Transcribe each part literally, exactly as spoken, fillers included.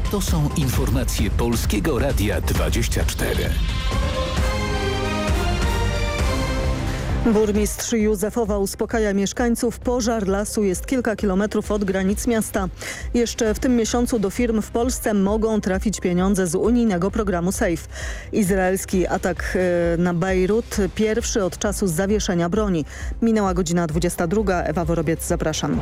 To są informacje Polskiego Radia dwadzieścia cztery. Burmistrz Józefowa uspokaja mieszkańców. Pożar lasu jest kilka kilometrów od granic miasta. Jeszcze w tym miesiącu do firm w Polsce mogą trafić pieniądze z unijnego programu SAFE. Izraelski atak na Bejrut, pierwszy od czasu zawieszenia broni. Minęła godzina dwudziesta druga. Ewa Worobiec, zapraszam.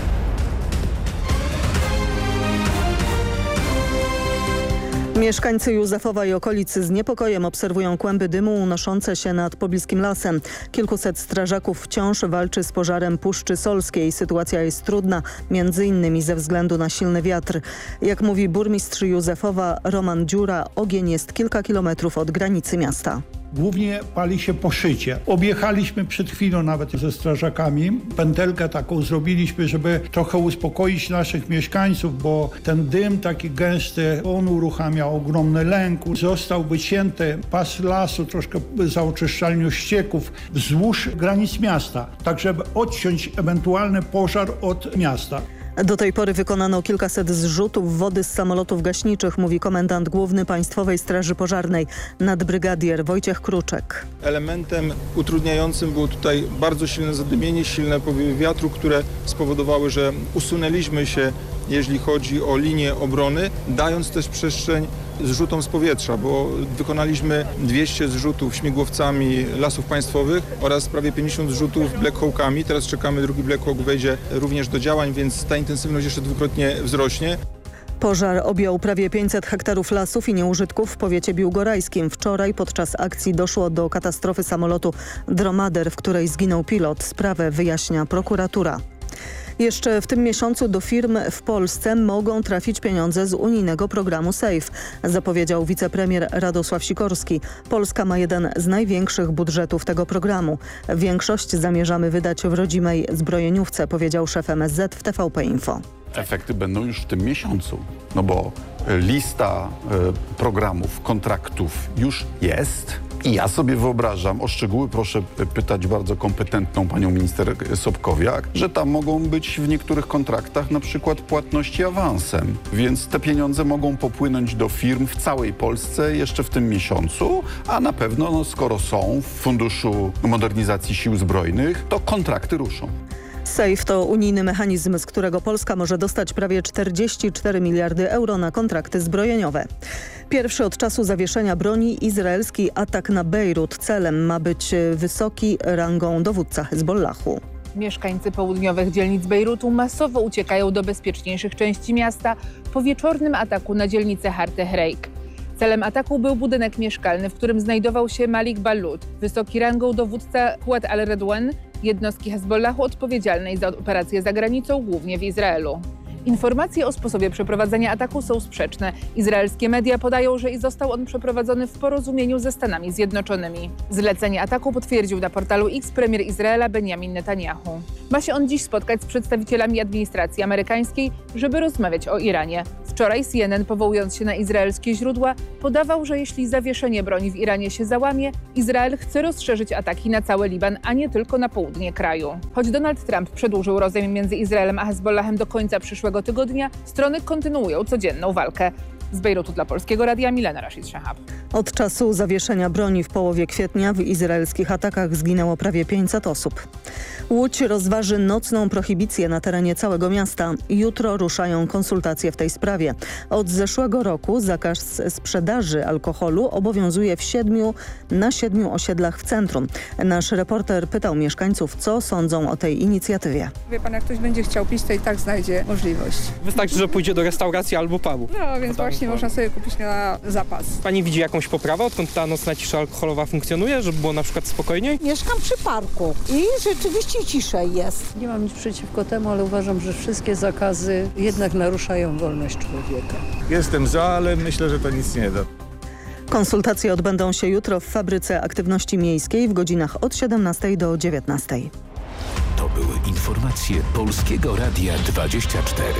Mieszkańcy Józefowa i okolicy z niepokojem obserwują kłęby dymu unoszące się nad pobliskim lasem. Kilkuset strażaków wciąż walczy z pożarem Puszczy Solskiej. Sytuacja jest trudna, między innymi ze względu na silny wiatr. Jak mówi burmistrz Józefowa Roman Dziura, ogień jest kilka kilometrów od granicy miasta. Głównie pali się po szczycie. Objechaliśmy przed chwilą nawet ze strażakami. Pętelkę taką zrobiliśmy, żeby trochę uspokoić naszych mieszkańców, bo ten dym taki gęsty, on uruchamia ogromny lęk. Został wycięty pas lasu, troszkę zaoczyszczalniu ścieków wzdłuż granic miasta, tak żeby odciąć ewentualny pożar od miasta. Do tej pory wykonano kilkaset zrzutów wody z samolotów gaśniczych, mówi komendant główny Państwowej Straży Pożarnej, nadbrygadier Wojciech Kruczek. Elementem utrudniającym było tutaj bardzo silne zadymienie, silne powiewy wiatru, które spowodowały, że usunęliśmy się, jeśli chodzi o linię obrony, dając też przestrzeń zrzutom z powietrza, bo wykonaliśmy dwieście zrzutów śmigłowcami Lasów Państwowych oraz prawie pięćdziesiąt zrzutów Black Hawkami. Teraz czekamy, drugi Black Hawk wejdzie również do działań, więc ta intensywność jeszcze dwukrotnie wzrośnie. Pożar objął prawie pięćset hektarów lasów i nieużytków w powiecie biłgorajskim. Wczoraj podczas akcji doszło do katastrofy samolotu Dromader, w której zginął pilot. Sprawę wyjaśnia prokuratura. Jeszcze w tym miesiącu do firm w Polsce mogą trafić pieniądze z unijnego programu SAFE, zapowiedział wicepremier Radosław Sikorski. Polska ma jeden z największych budżetów tego programu. Większość zamierzamy wydać w rodzimej zbrojeniówce, powiedział szef M S Z w T V P Info. Efekty będą już w tym miesiącu, no bo lista y, programów, kontraktów już jest. I ja sobie wyobrażam, o szczegóły proszę pytać bardzo kompetentną panią minister Sobkowiak, że tam mogą być w niektórych kontraktach na przykład płatności awansem. Więc te pieniądze mogą popłynąć do firm w całej Polsce jeszcze w tym miesiącu, a na pewno, no, skoro są w Funduszu Modernizacji Sił Zbrojnych, to kontrakty ruszą. SAFE to unijny mechanizm, z którego Polska może dostać prawie czterdzieści cztery miliardy euro na kontrakty zbrojeniowe. Pierwszy od czasu zawieszenia broni izraelski atak na Bejrut. Celem ma być wysoki rangą dowódca Hezbollahu. Mieszkańcy południowych dzielnic Bejrutu masowo uciekają do bezpieczniejszych części miasta po wieczornym ataku na dzielnicę Harteh Reik. Celem ataku był budynek mieszkalny, w którym znajdował się Malik Balud, wysoki rangą dowódca Quwat al-Redwan, jednostki Hezbollahu odpowiedzialnej za operacje za granicą, głównie w Izraelu. Informacje o sposobie przeprowadzenia ataku są sprzeczne. Izraelskie media podają, że został on przeprowadzony w porozumieniu ze Stanami Zjednoczonymi. Zlecenie ataku potwierdził na portalu X premier Izraela Benjamin Netanyahu. Ma się on dziś spotkać z przedstawicielami administracji amerykańskiej, żeby rozmawiać o Iranie. Wczoraj C N N, powołując się na izraelskie źródła, podawał, że jeśli zawieszenie broni w Iranie się załamie, Izrael chce rozszerzyć ataki na cały Liban, a nie tylko na południe kraju. Choć Donald Trump przedłużył rozejm między Izraelem a Hezbollahem do końca przyszłego tygodnia, strony kontynuują codzienną walkę. Z Bejrutu dla Polskiego Radia Milena Rashid Shahab. Od czasu zawieszenia broni w połowie kwietnia w izraelskich atakach zginęło prawie pięćset osób. Łódź rozważy nocną prohibicję na terenie całego miasta. Jutro ruszają konsultacje w tej sprawie. Od zeszłego roku zakaz sprzedaży alkoholu obowiązuje w siedmiu na siedmiu osiedlach w centrum. Nasz reporter pytał mieszkańców, co sądzą o tej inicjatywie. Wie pan, jak ktoś będzie chciał pić, to i tak znajdzie możliwość. Wystarczy, że pójdzie do restauracji albo pubu. No, więc właśnie można sobie kupić na zapas. Pani widzi jakąś poprawę, odkąd ta nocna cisza alkoholowa funkcjonuje, żeby było na przykład spokojniej? Mieszkam przy parku i rzeczywiście ciszej jest. Nie mam nic przeciwko temu, ale uważam, że wszystkie zakazy jednak naruszają wolność człowieka. Jestem za, ale myślę, że to nic nie da. Konsultacje odbędą się jutro w Fabryce Aktywności Miejskiej w godzinach od siedemnastej do dziewiętnastej. To były informacje Polskiego Radia dwadzieścia cztery.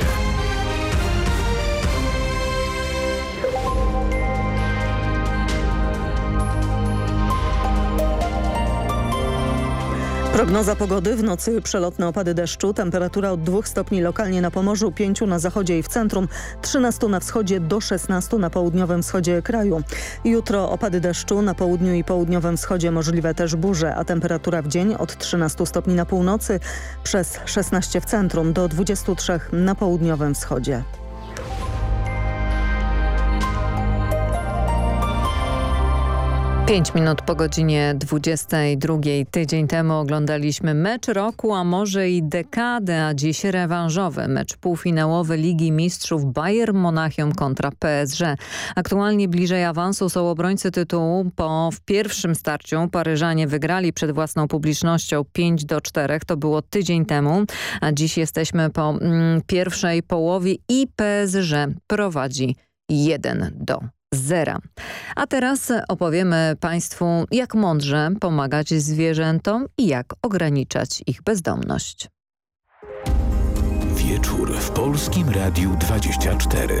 Prognoza pogody: w nocy przelotne opady deszczu, temperatura od dwóch stopni lokalnie na Pomorzu, pięciu na zachodzie i w centrum, trzynastu na wschodzie do szesnastu na południowym wschodzie kraju. Jutro opady deszczu, na południu i południowym wschodzie możliwe też burze, a temperatura w dzień od trzynastu stopni na północy, przez szesnaście w centrum do dwudziestu trzech na południowym wschodzie. Pięć minut po godzinie dwudziestej drugiej. Tydzień temu oglądaliśmy mecz roku, a może i dekady, a dziś rewanżowy mecz półfinałowy Ligi Mistrzów Bayern Monachium kontra P S G. Aktualnie bliżej awansu są obrońcy tytułu. Po w pierwszym starciu Paryżanie wygrali przed własną publicznością pięć do czterech. To było tydzień temu, a dziś jesteśmy po mm, pierwszej połowie i P S G prowadzi jeden do zera. A teraz opowiemy Państwu, jak mądrze pomagać zwierzętom i jak ograniczać ich bezdomność. Wieczór w Polskim Radiu dwadzieścia cztery.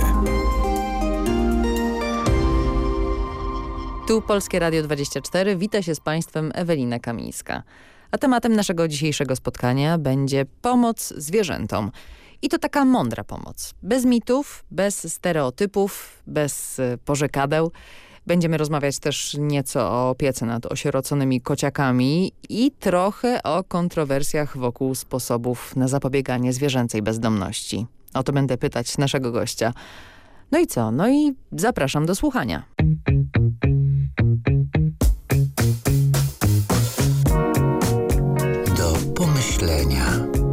Tu Polskie Radio dwadzieścia cztery. Wita się z Państwem Ewelina Kamińska. A tematem naszego dzisiejszego spotkania będzie pomoc zwierzętom. I to taka mądra pomoc. Bez mitów, bez stereotypów, bez porzekadeł. Będziemy rozmawiać też nieco o opiece nad osieroconymi kociakami i trochę o kontrowersjach wokół sposobów na zapobieganie zwierzęcej bezdomności. O to będę pytać naszego gościa. No i co? No i zapraszam do słuchania. Do pomyślenia.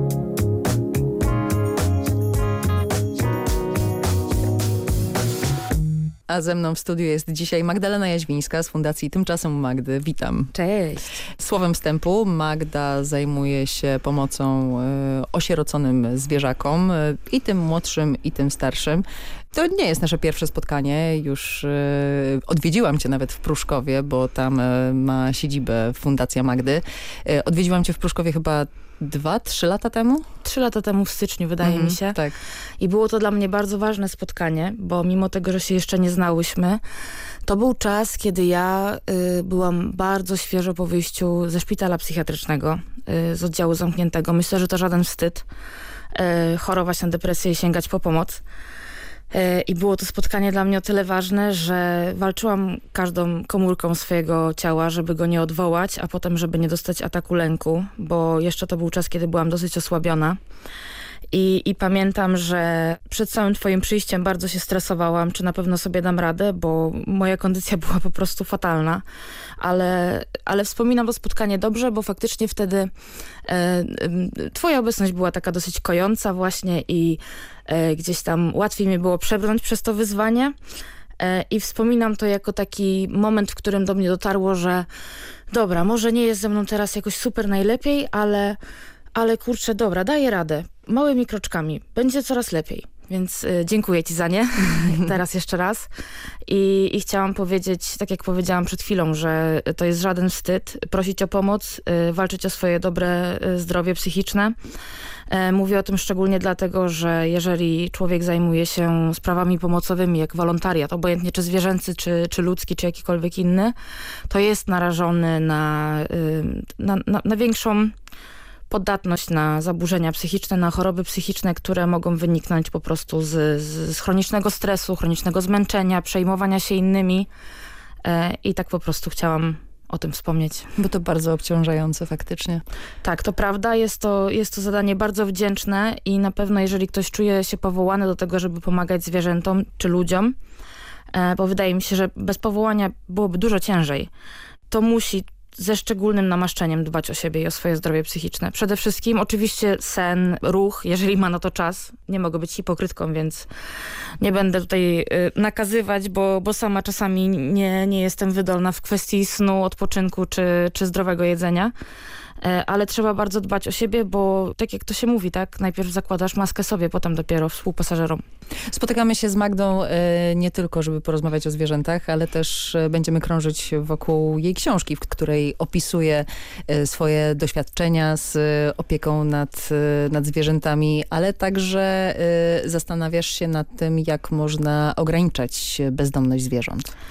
A ze mną w studiu jest dzisiaj Magdalena Jaźwińska z Fundacji Tymczasem Magdy. Witam. Cześć. Słowem wstępu, Magda zajmuje się pomocą y, osieroconym zwierzakom, y, i tym młodszym, i tym starszym. To nie jest nasze pierwsze spotkanie. Już y, odwiedziłam cię nawet w Pruszkowie, bo tam y, ma siedzibę Fundacja Magdy. Y, odwiedziłam cię w Pruszkowie chyba dwa, trzy lata temu? Trzy lata temu w styczniu, wydaje mhm, mi się. Tak. I było to dla mnie bardzo ważne spotkanie, bo mimo tego, że się jeszcze nie znałyśmy, to był czas, kiedy ja y, byłam bardzo świeżo po wyjściu ze szpitala psychiatrycznego, y, z oddziału zamkniętego. Myślę, że to żaden wstyd y, chorować na depresję i sięgać po pomoc. I było to spotkanie dla mnie o tyle ważne, że walczyłam każdą komórką swojego ciała, żeby go nie odwołać, a potem, żeby nie dostać ataku lęku, bo jeszcze to był czas, kiedy byłam dosyć osłabiona. I, I pamiętam, że przed całym twoim przyjściem bardzo się stresowałam, czy na pewno sobie dam radę, bo moja kondycja była po prostu fatalna. Ale, ale wspominam to spotkanie dobrze, bo faktycznie wtedy e, e, twoja obecność była taka dosyć kojąca właśnie i e, gdzieś tam łatwiej mi było przebrnąć przez to wyzwanie. E, I wspominam to jako taki moment, w którym do mnie dotarło, że dobra, może nie jest ze mną teraz jakoś super najlepiej, ale... Ale kurczę, dobra, daję radę. Małymi kroczkami. Będzie coraz lepiej. Więc y, dziękuję ci za nie. Teraz jeszcze raz. I, I chciałam powiedzieć, tak jak powiedziałam przed chwilą, że to jest żaden wstyd. Prosić o pomoc, y, walczyć o swoje dobre y, zdrowie psychiczne. Y, mówię o tym szczególnie dlatego, że jeżeli człowiek zajmuje się sprawami pomocowymi, jak wolontariat, obojętnie czy zwierzęcy, czy, czy ludzki, czy jakikolwiek inny, to jest narażony na, y, na, na, na większą podatność na zaburzenia psychiczne, na choroby psychiczne, które mogą wyniknąć po prostu z, z, z chronicznego stresu, chronicznego zmęczenia, przejmowania się innymi. E, I tak po prostu chciałam o tym wspomnieć. Bo to bardzo obciążające faktycznie. Tak, to prawda. Jest to, jest to zadanie bardzo wdzięczne i na pewno jeżeli ktoś czuje się powołany do tego, żeby pomagać zwierzętom czy ludziom, e, bo wydaje mi się, że bez powołania byłoby dużo ciężej, to musi ze szczególnym namaszczeniem dbać o siebie i o swoje zdrowie psychiczne. Przede wszystkim oczywiście sen, ruch, jeżeli ma na to czas. Nie mogę być hipokrytką, więc nie będę tutaj y, nakazywać, bo, bo sama czasami nie, nie jestem wydolna w kwestii snu, odpoczynku czy, czy zdrowego jedzenia. Ale trzeba bardzo dbać o siebie, bo tak jak to się mówi, tak? Najpierw zakładasz maskę sobie, potem dopiero współpasażerom. Spotykamy się z Magdą nie tylko, żeby porozmawiać o zwierzętach, ale też będziemy krążyć wokół jej książki, w której opisuje swoje doświadczenia z opieką nad, nad zwierzętami, ale także zastanawiasz się nad tym, jak można ograniczać bezdomność zwierząt.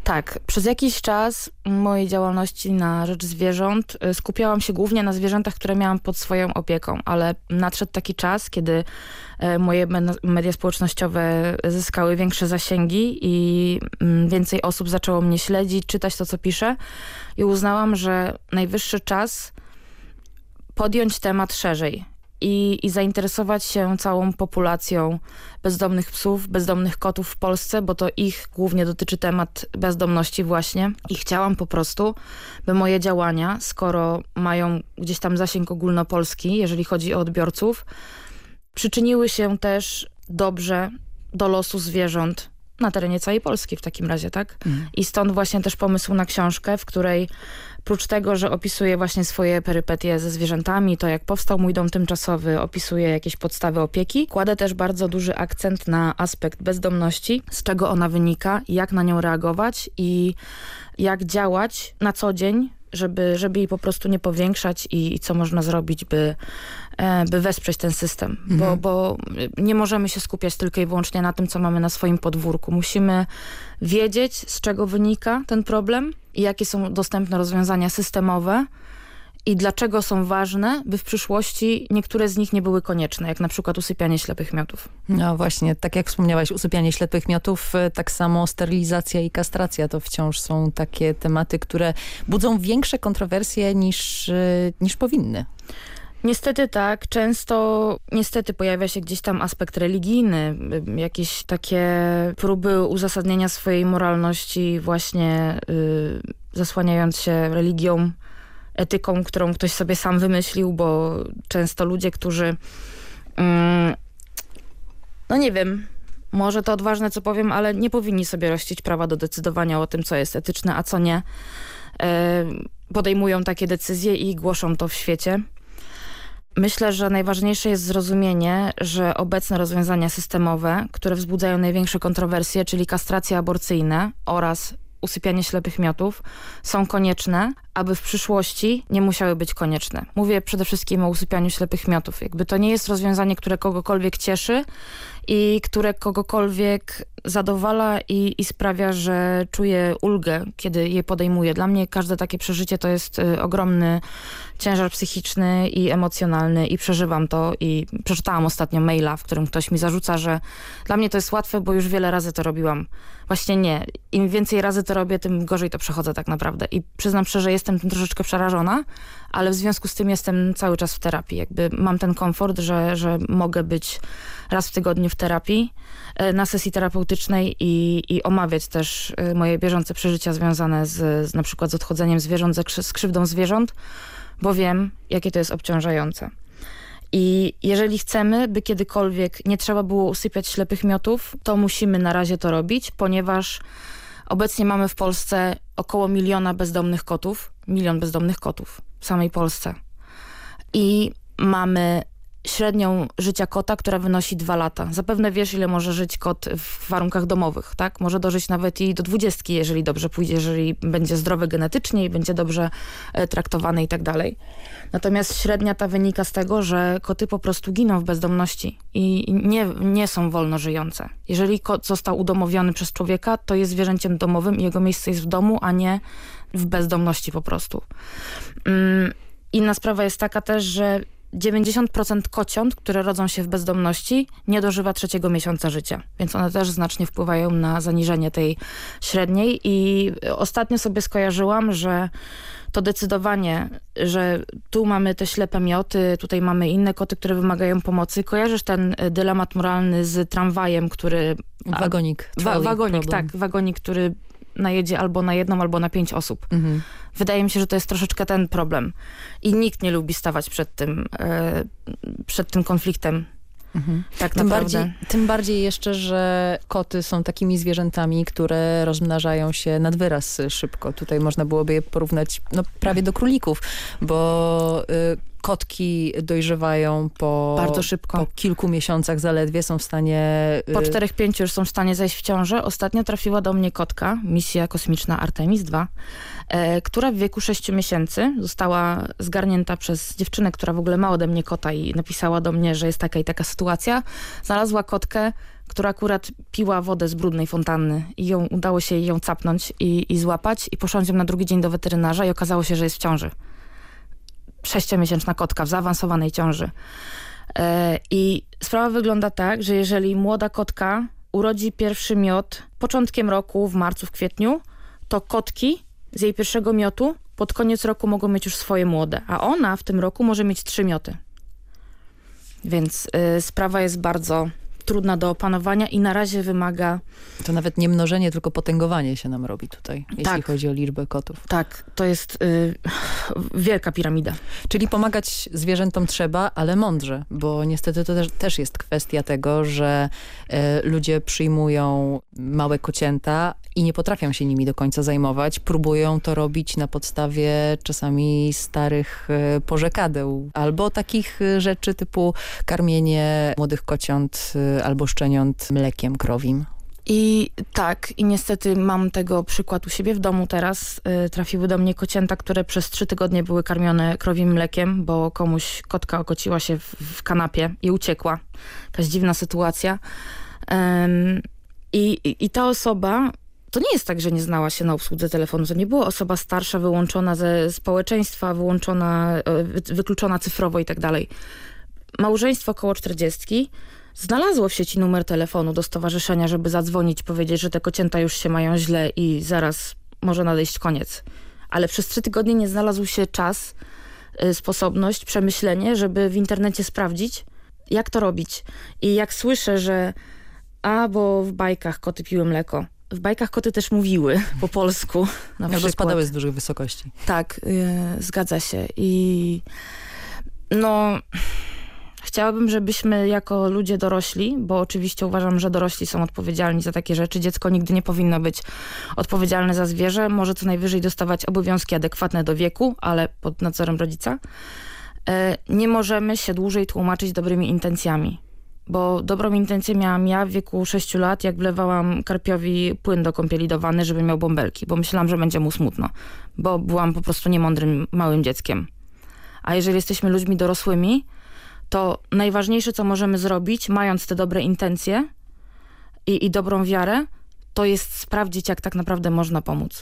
Tak, przez jakiś czas mojej działalności na rzecz zwierząt skupiałam się głównie na zwierzętach, które miałam pod swoją opieką, ale nadszedł taki czas, kiedy moje media społecznościowe zyskały większe zasięgi i więcej osób zaczęło mnie śledzić, czytać to, co piszę i uznałam, że najwyższy czas podjąć temat szerzej. I, i zainteresować się całą populacją bezdomnych psów, bezdomnych kotów w Polsce, bo to ich głównie dotyczy temat bezdomności właśnie. I chciałam po prostu, by moje działania, skoro mają gdzieś tam zasięg ogólnopolski, jeżeli chodzi o odbiorców, przyczyniły się też dobrze do losu zwierząt na terenie całej Polski w takim razie, tak? Mm. I stąd właśnie też pomysł na książkę, w której prócz tego, że opisuję właśnie swoje perypetie ze zwierzętami, to jak powstał mój dom tymczasowy, opisuję jakieś podstawy opieki, kładę też bardzo duży akcent na aspekt bezdomności, z czego ona wynika, jak na nią reagować i jak działać na co dzień, żeby, żeby jej po prostu nie powiększać i, i co można zrobić, by, by wesprzeć ten system. Mhm. Bo, bo nie możemy się skupiać tylko i wyłącznie na tym, co mamy na swoim podwórku. Musimy wiedzieć, z czego wynika ten problem i jakie są dostępne rozwiązania systemowe i dlaczego są ważne, by w przyszłości niektóre z nich nie były konieczne, jak na przykład usypianie ślepych miotów. No właśnie, tak jak wspomniałaś, usypianie ślepych miotów, tak samo sterylizacja i kastracja to wciąż są takie tematy, które budzą większe kontrowersje niż, niż powinny. Niestety tak. Często niestety pojawia się gdzieś tam aspekt religijny, jakieś takie próby uzasadnienia swojej moralności właśnie yy, zasłaniając się religią, etyką, którą ktoś sobie sam wymyślił, bo często ludzie, którzy yy, no nie wiem, może to odważne co powiem, ale nie powinni sobie rościć prawa do decydowania o tym, co jest etyczne, a co nie. Yy, podejmują takie decyzje i głoszą to w świecie. Myślę, że najważniejsze jest zrozumienie, że obecne rozwiązania systemowe, które wzbudzają największe kontrowersje, czyli kastracje aborcyjne oraz usypianie ślepych miotów, są konieczne, aby w przyszłości nie musiały być konieczne. Mówię przede wszystkim o usypianiu ślepych miotów. Jakby to nie jest rozwiązanie, które kogokolwiek cieszy i które kogokolwiek zadowala i, i sprawia, że czuje ulgę, kiedy je podejmuje. Dla mnie każde takie przeżycie to jest y, ogromny ciężar psychiczny i emocjonalny i przeżywam to i przeczytałam ostatnio maila, w którym ktoś mi zarzuca, że dla mnie to jest łatwe, bo już wiele razy to robiłam. Właśnie nie. Im więcej razy to robię, tym gorzej to przechodzę tak naprawdę. I przyznam szczerze, jestem tym troszeczkę przerażona, ale w związku z tym jestem cały czas w terapii. Jakby mam ten komfort, że, że mogę być raz w tygodniu w terapii, na sesji terapeutycznej i, i omawiać też moje bieżące przeżycia związane z, z na przykład z odchodzeniem zwierząt, z krzywdą zwierząt, bo wiem, jakie to jest obciążające. I jeżeli chcemy, by kiedykolwiek nie trzeba było usypiać ślepych miotów, to musimy na razie to robić, ponieważ obecnie mamy w Polsce około miliona bezdomnych kotów, milion bezdomnych kotów w samej Polsce. I mamy średnią życia kota, która wynosi dwa lata. Zapewne wiesz, ile może żyć kot w warunkach domowych, tak? Może dożyć nawet i do dwudziestki, jeżeli dobrze pójdzie, jeżeli będzie zdrowy genetycznie i będzie dobrze traktowany i tak dalej. Natomiast średnia ta wynika z tego, że koty po prostu giną w bezdomności i nie, nie są wolno żyjące. Jeżeli kot został udomowiony przez człowieka, to jest zwierzęciem domowym i jego miejsce jest w domu, a nie w bezdomności po prostu. Um, inna sprawa jest taka też, że dziewięćdziesiąt procent kociąt, które rodzą się w bezdomności, nie dożywa trzeciego miesiąca życia. Więc one też znacznie wpływają na zaniżenie tej średniej. I ostatnio sobie skojarzyłam, że to decydowanie, że tu mamy te ślepe mioty, tutaj mamy inne koty, które wymagają pomocy. Kojarzysz ten dylemat moralny z tramwajem, który... Wagonik. Wa wagonik, problem. tak. Wagonik, który najedzie albo na jedną, albo na pięć osób. Mhm. Wydaje mi się, że to jest troszeczkę ten problem. I nikt nie lubi stawać przed tym, e, przed tym konfliktem. Mhm. Tak tym, naprawdę. bardziej, tym bardziej jeszcze, że koty są takimi zwierzętami, które rozmnażają się nad wyraz szybko. Tutaj można byłoby je porównać no, prawie do królików, bo y, kotki dojrzewają po, Bardzo szybko. po kilku miesiącach zaledwie, są w stanie... Po czterech, pięciu już są w stanie zajść w ciążę. Ostatnio trafiła do mnie kotka, misja kosmiczna Artemis dwa, e, która w wieku sześciu miesięcy została zgarnięta przez dziewczynę, która w ogóle ma ode mnie kota i napisała do mnie, że jest taka i taka sytuacja. Znalazła kotkę, która akurat piła wodę z brudnej fontanny i ją, udało się jej ją capnąć i, i złapać i poszłam z nią na drugi dzień do weterynarza i okazało się, że jest w ciąży. Sześciomiesięczna kotka w zaawansowanej ciąży. E, I sprawa wygląda tak, że jeżeli młoda kotka urodzi pierwszy miod początkiem roku, w marcu, w kwietniu, to kotki z jej pierwszego miotu pod koniec roku mogą mieć już swoje młode, a ona w tym roku może mieć trzy mioty. Więc y, sprawa jest bardzo trudna do opanowania i na razie wymaga... To nawet nie mnożenie, tylko potęgowanie się nam robi tutaj, jeśli tak. chodzi o liczbę kotów. Tak, to jest y, wielka piramida. Czyli pomagać zwierzętom trzeba, ale mądrze, bo niestety to też, też jest kwestia tego, że y, ludzie przyjmują małe kocięta i nie potrafią się nimi do końca zajmować. Próbują to robić na podstawie czasami starych y, porzekadeł albo takich y, rzeczy typu karmienie młodych kociąt y, albo szczeniąt mlekiem krowim. I tak, i niestety mam tego przykład u siebie w domu teraz. Y, trafiły do mnie kocięta, które przez trzy tygodnie były karmione krowim mlekiem, bo komuś kotka okociła się w, w kanapie i uciekła. Jakaś dziwna sytuacja. Ym, i, i, I ta osoba, to nie jest tak, że nie znała się na obsłudze telefonu. To nie była osoba starsza, wyłączona ze społeczeństwa, wyłączona, wy, wykluczona cyfrowo i tak dalej. Małżeństwo około czterdziestki znalazło w sieci numer telefonu do stowarzyszenia, żeby zadzwonić, powiedzieć, że te kocięta już się mają źle i zaraz może nadejść koniec. Ale przez trzy tygodnie nie znalazł się czas, y, sposobność, przemyślenie, żeby w internecie sprawdzić, jak to robić. I jak słyszę, że a, bo w bajkach koty piły mleko. W bajkach koty też mówiły po polsku. Na Albo przykład. spadały z dużych wysokości. Tak, y, zgadza się. I no... Chciałabym, żebyśmy jako ludzie dorośli, bo oczywiście uważam, że dorośli są odpowiedzialni za takie rzeczy. Dziecko nigdy nie powinno być odpowiedzialne za zwierzę. Może co najwyżej dostawać obowiązki adekwatne do wieku, ale pod nadzorem rodzica. Nie możemy się dłużej tłumaczyć dobrymi intencjami. Bo dobrą intencję miałam ja w wieku sześciu lat, jak wlewałam karpiowi płyn do kąpieli do wanny, żeby miał bąbelki. Bo myślałam, że będzie mu smutno. Bo byłam po prostu niemądrym, małym dzieckiem. A jeżeli jesteśmy ludźmi dorosłymi, to najważniejsze, co możemy zrobić, mając te dobre intencje i, i dobrą wiarę, to jest sprawdzić, jak tak naprawdę można pomóc.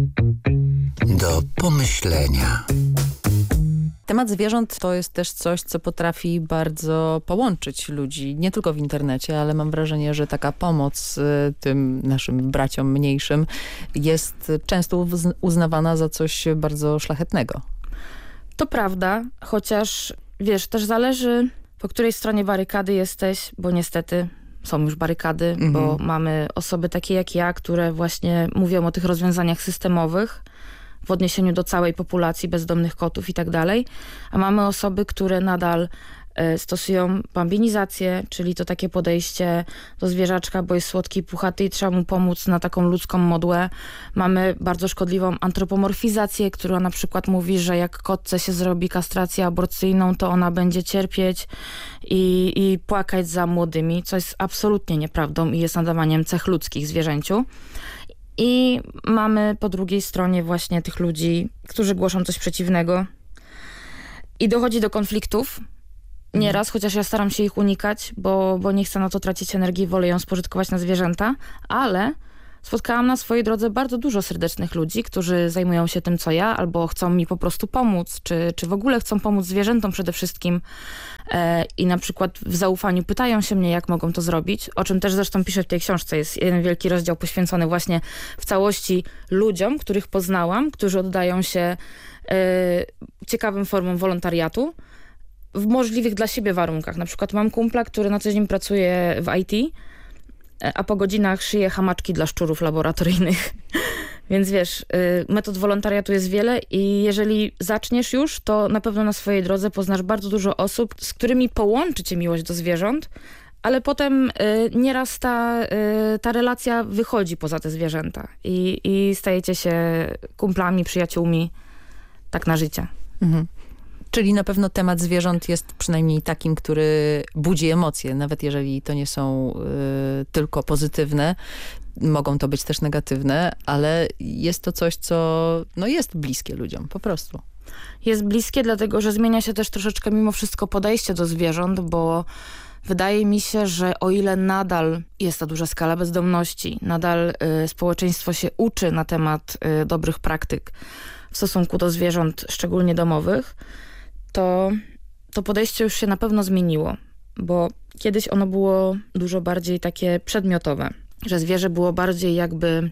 Do pomyślenia. Temat zwierząt to jest też coś, co potrafi bardzo połączyć ludzi, nie tylko w internecie, ale mam wrażenie, że taka pomoc y, tym naszym braciom mniejszym jest często uznawana za coś bardzo szlachetnego. To prawda, chociaż wiesz, też zależy, po której stronie barykady jesteś, bo niestety są już barykady, mhm. bo mamy osoby takie jak ja, które właśnie mówią o tych rozwiązaniach systemowych w odniesieniu do całej populacji bezdomnych kotów i tak dalej, a mamy osoby, które nadal y, stosują bambinizację, czyli to takie podejście do zwierzaczka, bo jest słodki i puchaty i trzeba mu pomóc na taką ludzką modłę. Mamy bardzo szkodliwą antropomorfizację, która na przykład mówi, że jak kotce się zrobi kastrację aborcyjną, to ona będzie cierpieć i, i płakać za młodymi, co jest absolutnie nieprawdą i jest nadawaniem cech ludzkich zwierzęciu. I mamy po drugiej stronie właśnie tych ludzi, którzy głoszą coś przeciwnego i dochodzi do konfliktów nieraz, chociaż ja staram się ich unikać, bo, bo nie chcę na to tracić energii, wolę ją spożytkować na zwierzęta, ale spotkałam na swojej drodze bardzo dużo serdecznych ludzi, którzy zajmują się tym, co ja, albo chcą mi po prostu pomóc, czy, czy w ogóle chcą pomóc zwierzętom przede wszystkim e, i na przykład w zaufaniu pytają się mnie, jak mogą to zrobić, o czym też zresztą piszę w tej książce. Jest jeden wielki rozdział poświęcony właśnie w całości ludziom, których poznałam, którzy oddają się e, ciekawym formom wolontariatu w możliwych dla siebie warunkach. Na przykład mam kumpla, który na co dzień pracuje w I T, a po godzinach szyje hamaczki dla szczurów laboratoryjnych. Więc wiesz, metod wolontariatu jest wiele i jeżeli zaczniesz już, to na pewno na swojej drodze poznasz bardzo dużo osób, z którymi połączy cię miłość do zwierząt, ale potem nieraz ta, ta relacja wychodzi poza te zwierzęta i, i stajecie się kumplami, przyjaciółmi tak na życie. Mhm. Czyli na pewno temat zwierząt jest przynajmniej takim, który budzi emocje, nawet jeżeli to nie są y, tylko pozytywne. Mogą to być też negatywne, ale jest to coś, co no, jest bliskie ludziom, po prostu. Jest bliskie, dlatego że zmienia się też troszeczkę mimo wszystko podejście do zwierząt, bo wydaje mi się, że o ile nadal jest ta duża skala bezdomności, nadal y, społeczeństwo się uczy na temat y, dobrych praktyk w stosunku do zwierząt, szczególnie domowych, to to podejście już się na pewno zmieniło, bo kiedyś ono było dużo bardziej takie przedmiotowe, że zwierzę było bardziej jakby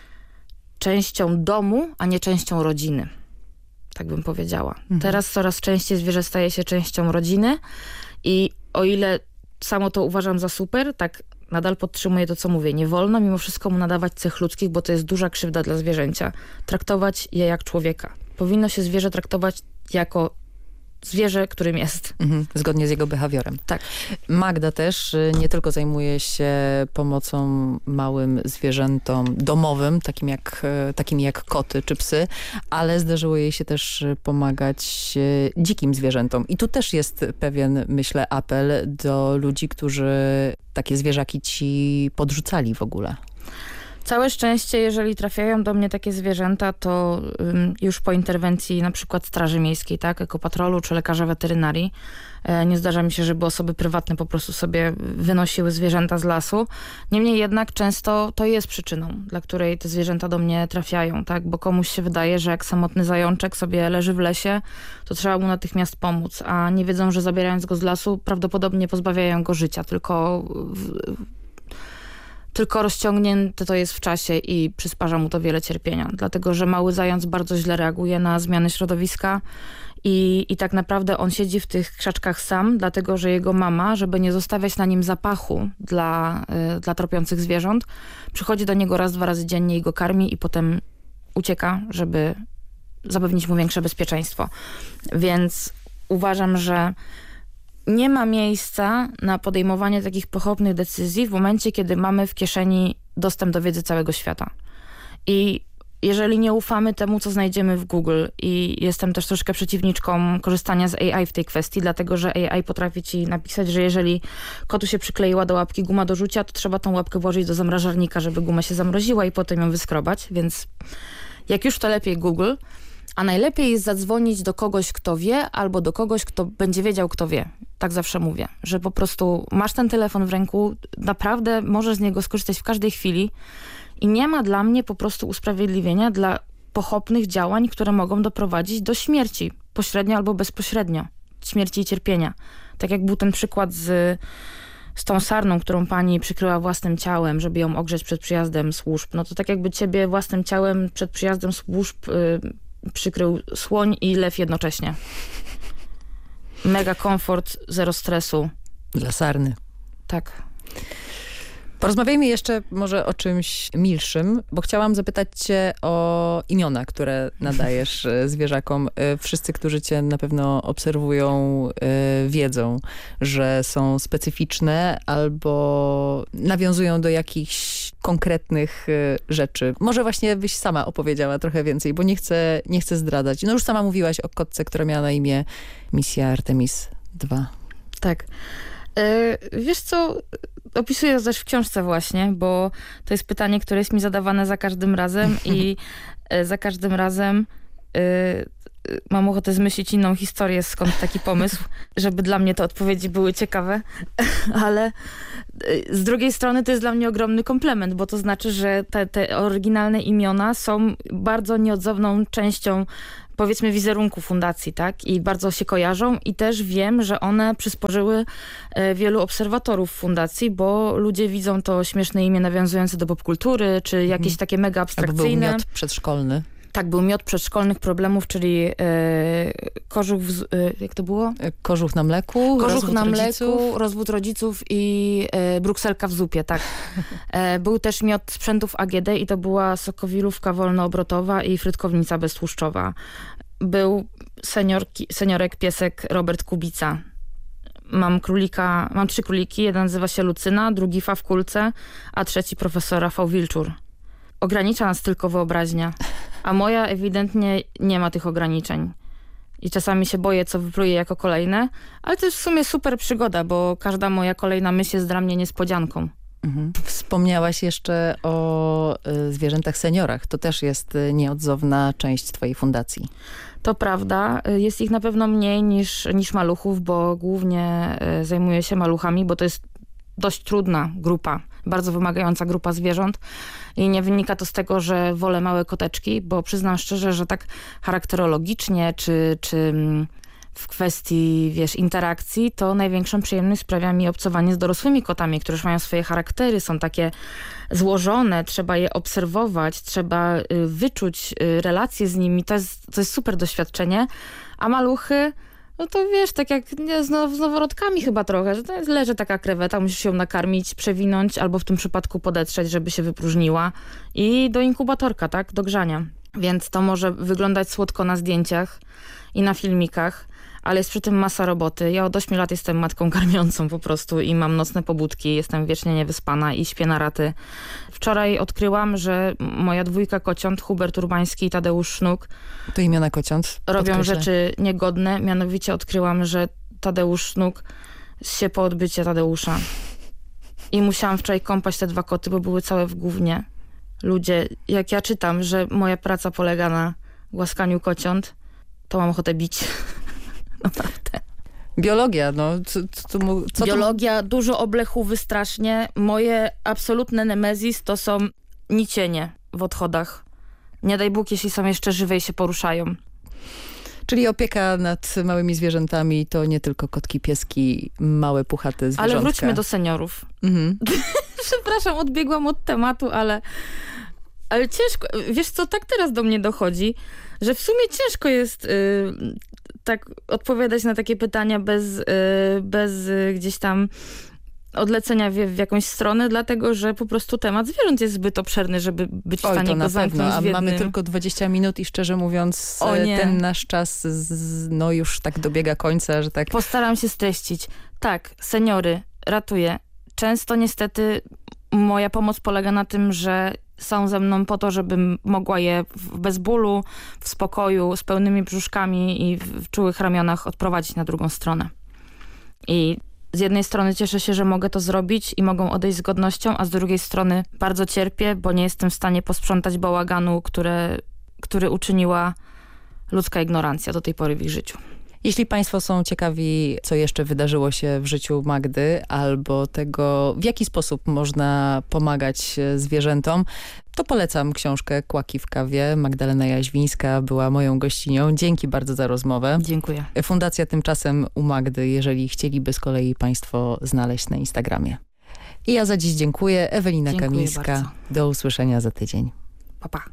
częścią domu, a nie częścią rodziny. Tak bym powiedziała. Mhm. Teraz coraz częściej zwierzę staje się częścią rodziny i o ile samo to uważam za super, tak nadal podtrzymuję to, co mówię. Nie wolno mimo wszystko mu nadawać cech ludzkich, bo to jest duża krzywda dla zwierzęcia. Traktować je jak człowieka. Powinno się zwierzę traktować jako zwierzę, którym jest. Mhm, zgodnie z jego behawiorem. Tak. Magda też nie tylko zajmuje się pomocą małym zwierzętom domowym, takim jak, takim jak koty czy psy, ale zdarzyło jej się też pomagać dzikim zwierzętom. I tu też jest pewien, myślę, apel do ludzi, którzy takie zwierzaki ci podrzucali w ogóle. Całe szczęście, jeżeli trafiają do mnie takie zwierzęta, to um, już po interwencji na przykład Straży Miejskiej, tak, ekopatrolu czy lekarza weterynarii, e, nie zdarza mi się, żeby osoby prywatne po prostu sobie wynosiły zwierzęta z lasu. Niemniej jednak często to jest przyczyną, dla której te zwierzęta do mnie trafiają, tak, bo komuś się wydaje, że jak samotny zajączek sobie leży w lesie, to trzeba mu natychmiast pomóc, a nie wiedzą, że zabierając go z lasu prawdopodobnie pozbawiają go życia, tylko w, Tylko rozciągnięte to jest w czasie i przysparza mu to wiele cierpienia. Dlatego, że mały zając bardzo źle reaguje na zmiany środowiska i, i tak naprawdę on siedzi w tych krzaczkach sam, dlatego, że jego mama, żeby nie zostawiać na nim zapachu dla, y, dla tropiących zwierząt, przychodzi do niego raz, dwa razy dziennie i go karmi i potem ucieka, żeby zapewnić mu większe bezpieczeństwo. Więc uważam, że nie ma miejsca na podejmowanie takich pochopnych decyzji w momencie, kiedy mamy w kieszeni dostęp do wiedzy całego świata. I jeżeli nie ufamy temu, co znajdziemy w Google, i jestem też troszkę przeciwniczką korzystania z A I w tej kwestii, dlatego że A I potrafi ci napisać, że jeżeli kotu się przykleiła do łapki guma do rzucia, to trzeba tą łapkę włożyć do zamrażarnika, żeby guma się zamroziła i potem ją wyskrobać, więc jak już to lepiej Google. A najlepiej jest zadzwonić do kogoś, kto wie, albo do kogoś, kto będzie wiedział, kto wie. Tak zawsze mówię, że po prostu masz ten telefon w ręku, naprawdę możesz z niego skorzystać w każdej chwili i nie ma dla mnie po prostu usprawiedliwienia dla pochopnych działań, które mogą doprowadzić do śmierci, pośrednio albo bezpośrednio, śmierci i cierpienia. Tak jak był ten przykład z, z tą sarną, którą pani przykryła własnym ciałem, żeby ją ogrzeć przed przyjazdem służb. No to tak jakby ciebie własnym ciałem przed przyjazdem służb yy, przykrył słoń i lew jednocześnie. Mega komfort, zero stresu. Dla sarny. Tak. Porozmawiajmy jeszcze może o czymś milszym, bo chciałam zapytać cię o imiona, które nadajesz zwierzakom. Wszyscy, którzy cię na pewno obserwują, wiedzą, że są specyficzne albo nawiązują do jakichś konkretnych rzeczy. Może właśnie byś sama opowiedziała trochę więcej, bo nie chcę, nie chcę zdradzać. No już sama mówiłaś o kotce, która miała na imię Misja Artemis dwa. Tak. Yy, wiesz co, opisuję to też w książce właśnie, bo to jest pytanie, które jest mi zadawane za każdym razem i yy, za każdym razem yy, mam ochotę zmyślić inną historię, skąd taki pomysł, żeby dla mnie te odpowiedzi były ciekawe, ale yy, z drugiej strony to jest dla mnie ogromny komplement, bo to znaczy, że te, te oryginalne imiona są bardzo nieodzowną częścią, powiedzmy, wizerunku fundacji, tak? I bardzo się kojarzą i też wiem, że one przysporzyły e, wielu obserwatorów fundacji, bo ludzie widzą to śmieszne imię nawiązujące do popkultury, czy jakieś hmm. takie mega abstrakcyjne. Albo był miot przedszkolny. Tak, był miot przedszkolnych problemów, czyli e, kożuch, w, e, jak to było? Kożuch na mleku, Kożuch rozwód na mleku, rodziców. rozwód rodziców i e, brukselka w zupie, tak. E, był też miot sprzętów A G D i to była sokowirówka wolnoobrotowa i frytkownica beztłuszczowa. Był seniorki, seniorek piesek Robert Kubica. Mam królika, mam trzy króliki, jeden nazywa się Lucyna, drugi Fa w kulce, a trzeci profesor Rafał Wilczur. Ogranicza nas tylko wyobraźnia, a moja ewidentnie nie ma tych ograniczeń. i czasami się boję, co wypluję jako kolejne, ale to jest w sumie super przygoda, bo każda moja kolejna myśl jest dla mnie niespodzianką. Mhm. Wspomniałaś jeszcze o y, zwierzętach seniorach. To też jest y, nieodzowna część twojej fundacji. To prawda. Jest ich na pewno mniej niż, niż maluchów, bo głównie y, zajmuję się maluchami, bo to jest dość trudna grupa, bardzo wymagająca grupa zwierząt i nie wynika to z tego, że wolę małe koteczki, bo przyznam szczerze, że tak charakterologicznie czy, czy w kwestii, wiesz, interakcji, to największą przyjemność sprawia mi obcowanie z dorosłymi kotami, które już mają swoje charaktery, są takie złożone, trzeba je obserwować, trzeba wyczuć relacje z nimi, to jest, to jest super doświadczenie, a maluchy, no to wiesz, tak jak z, now, z noworodkami chyba trochę, że to jest, leży taka kreweta, musisz ją nakarmić, przewinąć albo w tym przypadku podetrzeć, żeby się wypróżniła i do inkubatorka, tak, do grzania. Więc to może wyglądać słodko na zdjęciach i na filmikach, ale jest przy tym masa roboty. Ja od ośmiu lat jestem matką karmiącą po prostu i mam nocne pobudki, jestem wiecznie niewyspana i śpię na raty. Wczoraj odkryłam, że moja dwójka kociąt, Hubert Urbański i Tadeusz Sznuk, to imiona kociąt, robią podkreślę. rzeczy niegodne. Mianowicie odkryłam, że Tadeusz Sznuk się po odbycie Tadeusza. I musiałam wczoraj kąpać te dwa koty, bo były całe w gównie. Ludzie, jak ja czytam, że moja praca polega na głaskaniu kociąt, to mam ochotę bić. Naprawdę. Biologia, no. Co, co, co Biologia, to... dużo oblechówy strasznie. Moje absolutne nemezis to są nicienie w odchodach. Nie daj Bóg, jeśli są jeszcze żywe i się poruszają. Czyli opieka nad małymi zwierzętami to nie tylko kotki, pieski, małe, puchate zwierzątka. Ale wróćmy do seniorów. Mhm. Przepraszam, odbiegłam od tematu, ale, ale ciężko. Wiesz co, tak teraz do mnie dochodzi, że w sumie ciężko jest yy, tak odpowiadać na takie pytania bez, yy, bez yy, gdzieś tam odlecenia w, w jakąś stronę, dlatego, że po prostu temat zwierząt jest zbyt obszerny, żeby być w Oj, stanie to go na zamknąć pewno. A w jednym... mamy tylko dwadzieścia minut i szczerze mówiąc ten nasz czas z, no już tak dobiega końca, że tak... Postaram się streścić. Tak, seniory ratuję. Często niestety moja pomoc polega na tym, że są ze mną po to, żebym mogła je w, bez bólu, w spokoju, z pełnymi brzuszkami i w, w czułych ramionach odprowadzić na drugą stronę. I z jednej strony cieszę się, że mogę to zrobić i mogą odejść z godnością, a z drugiej strony bardzo cierpię, bo nie jestem w stanie posprzątać bałaganu, które, który uczyniła ludzka ignorancja do tej pory w ich życiu. Jeśli państwo są ciekawi, co jeszcze wydarzyło się w życiu Magdy, albo tego, w jaki sposób można pomagać zwierzętom, to polecam książkę Kłaki w kawie. Magdalena Jaźwińska była moją gościnią. Dzięki bardzo za rozmowę. Dziękuję. Fundacja Tymczasem u Magdy, jeżeli chcieliby z kolei państwo znaleźć na Instagramie. I ja za dziś dziękuję. Ewelina Dziękuję Kamińska. bardzo. Do usłyszenia za tydzień. Pa, pa.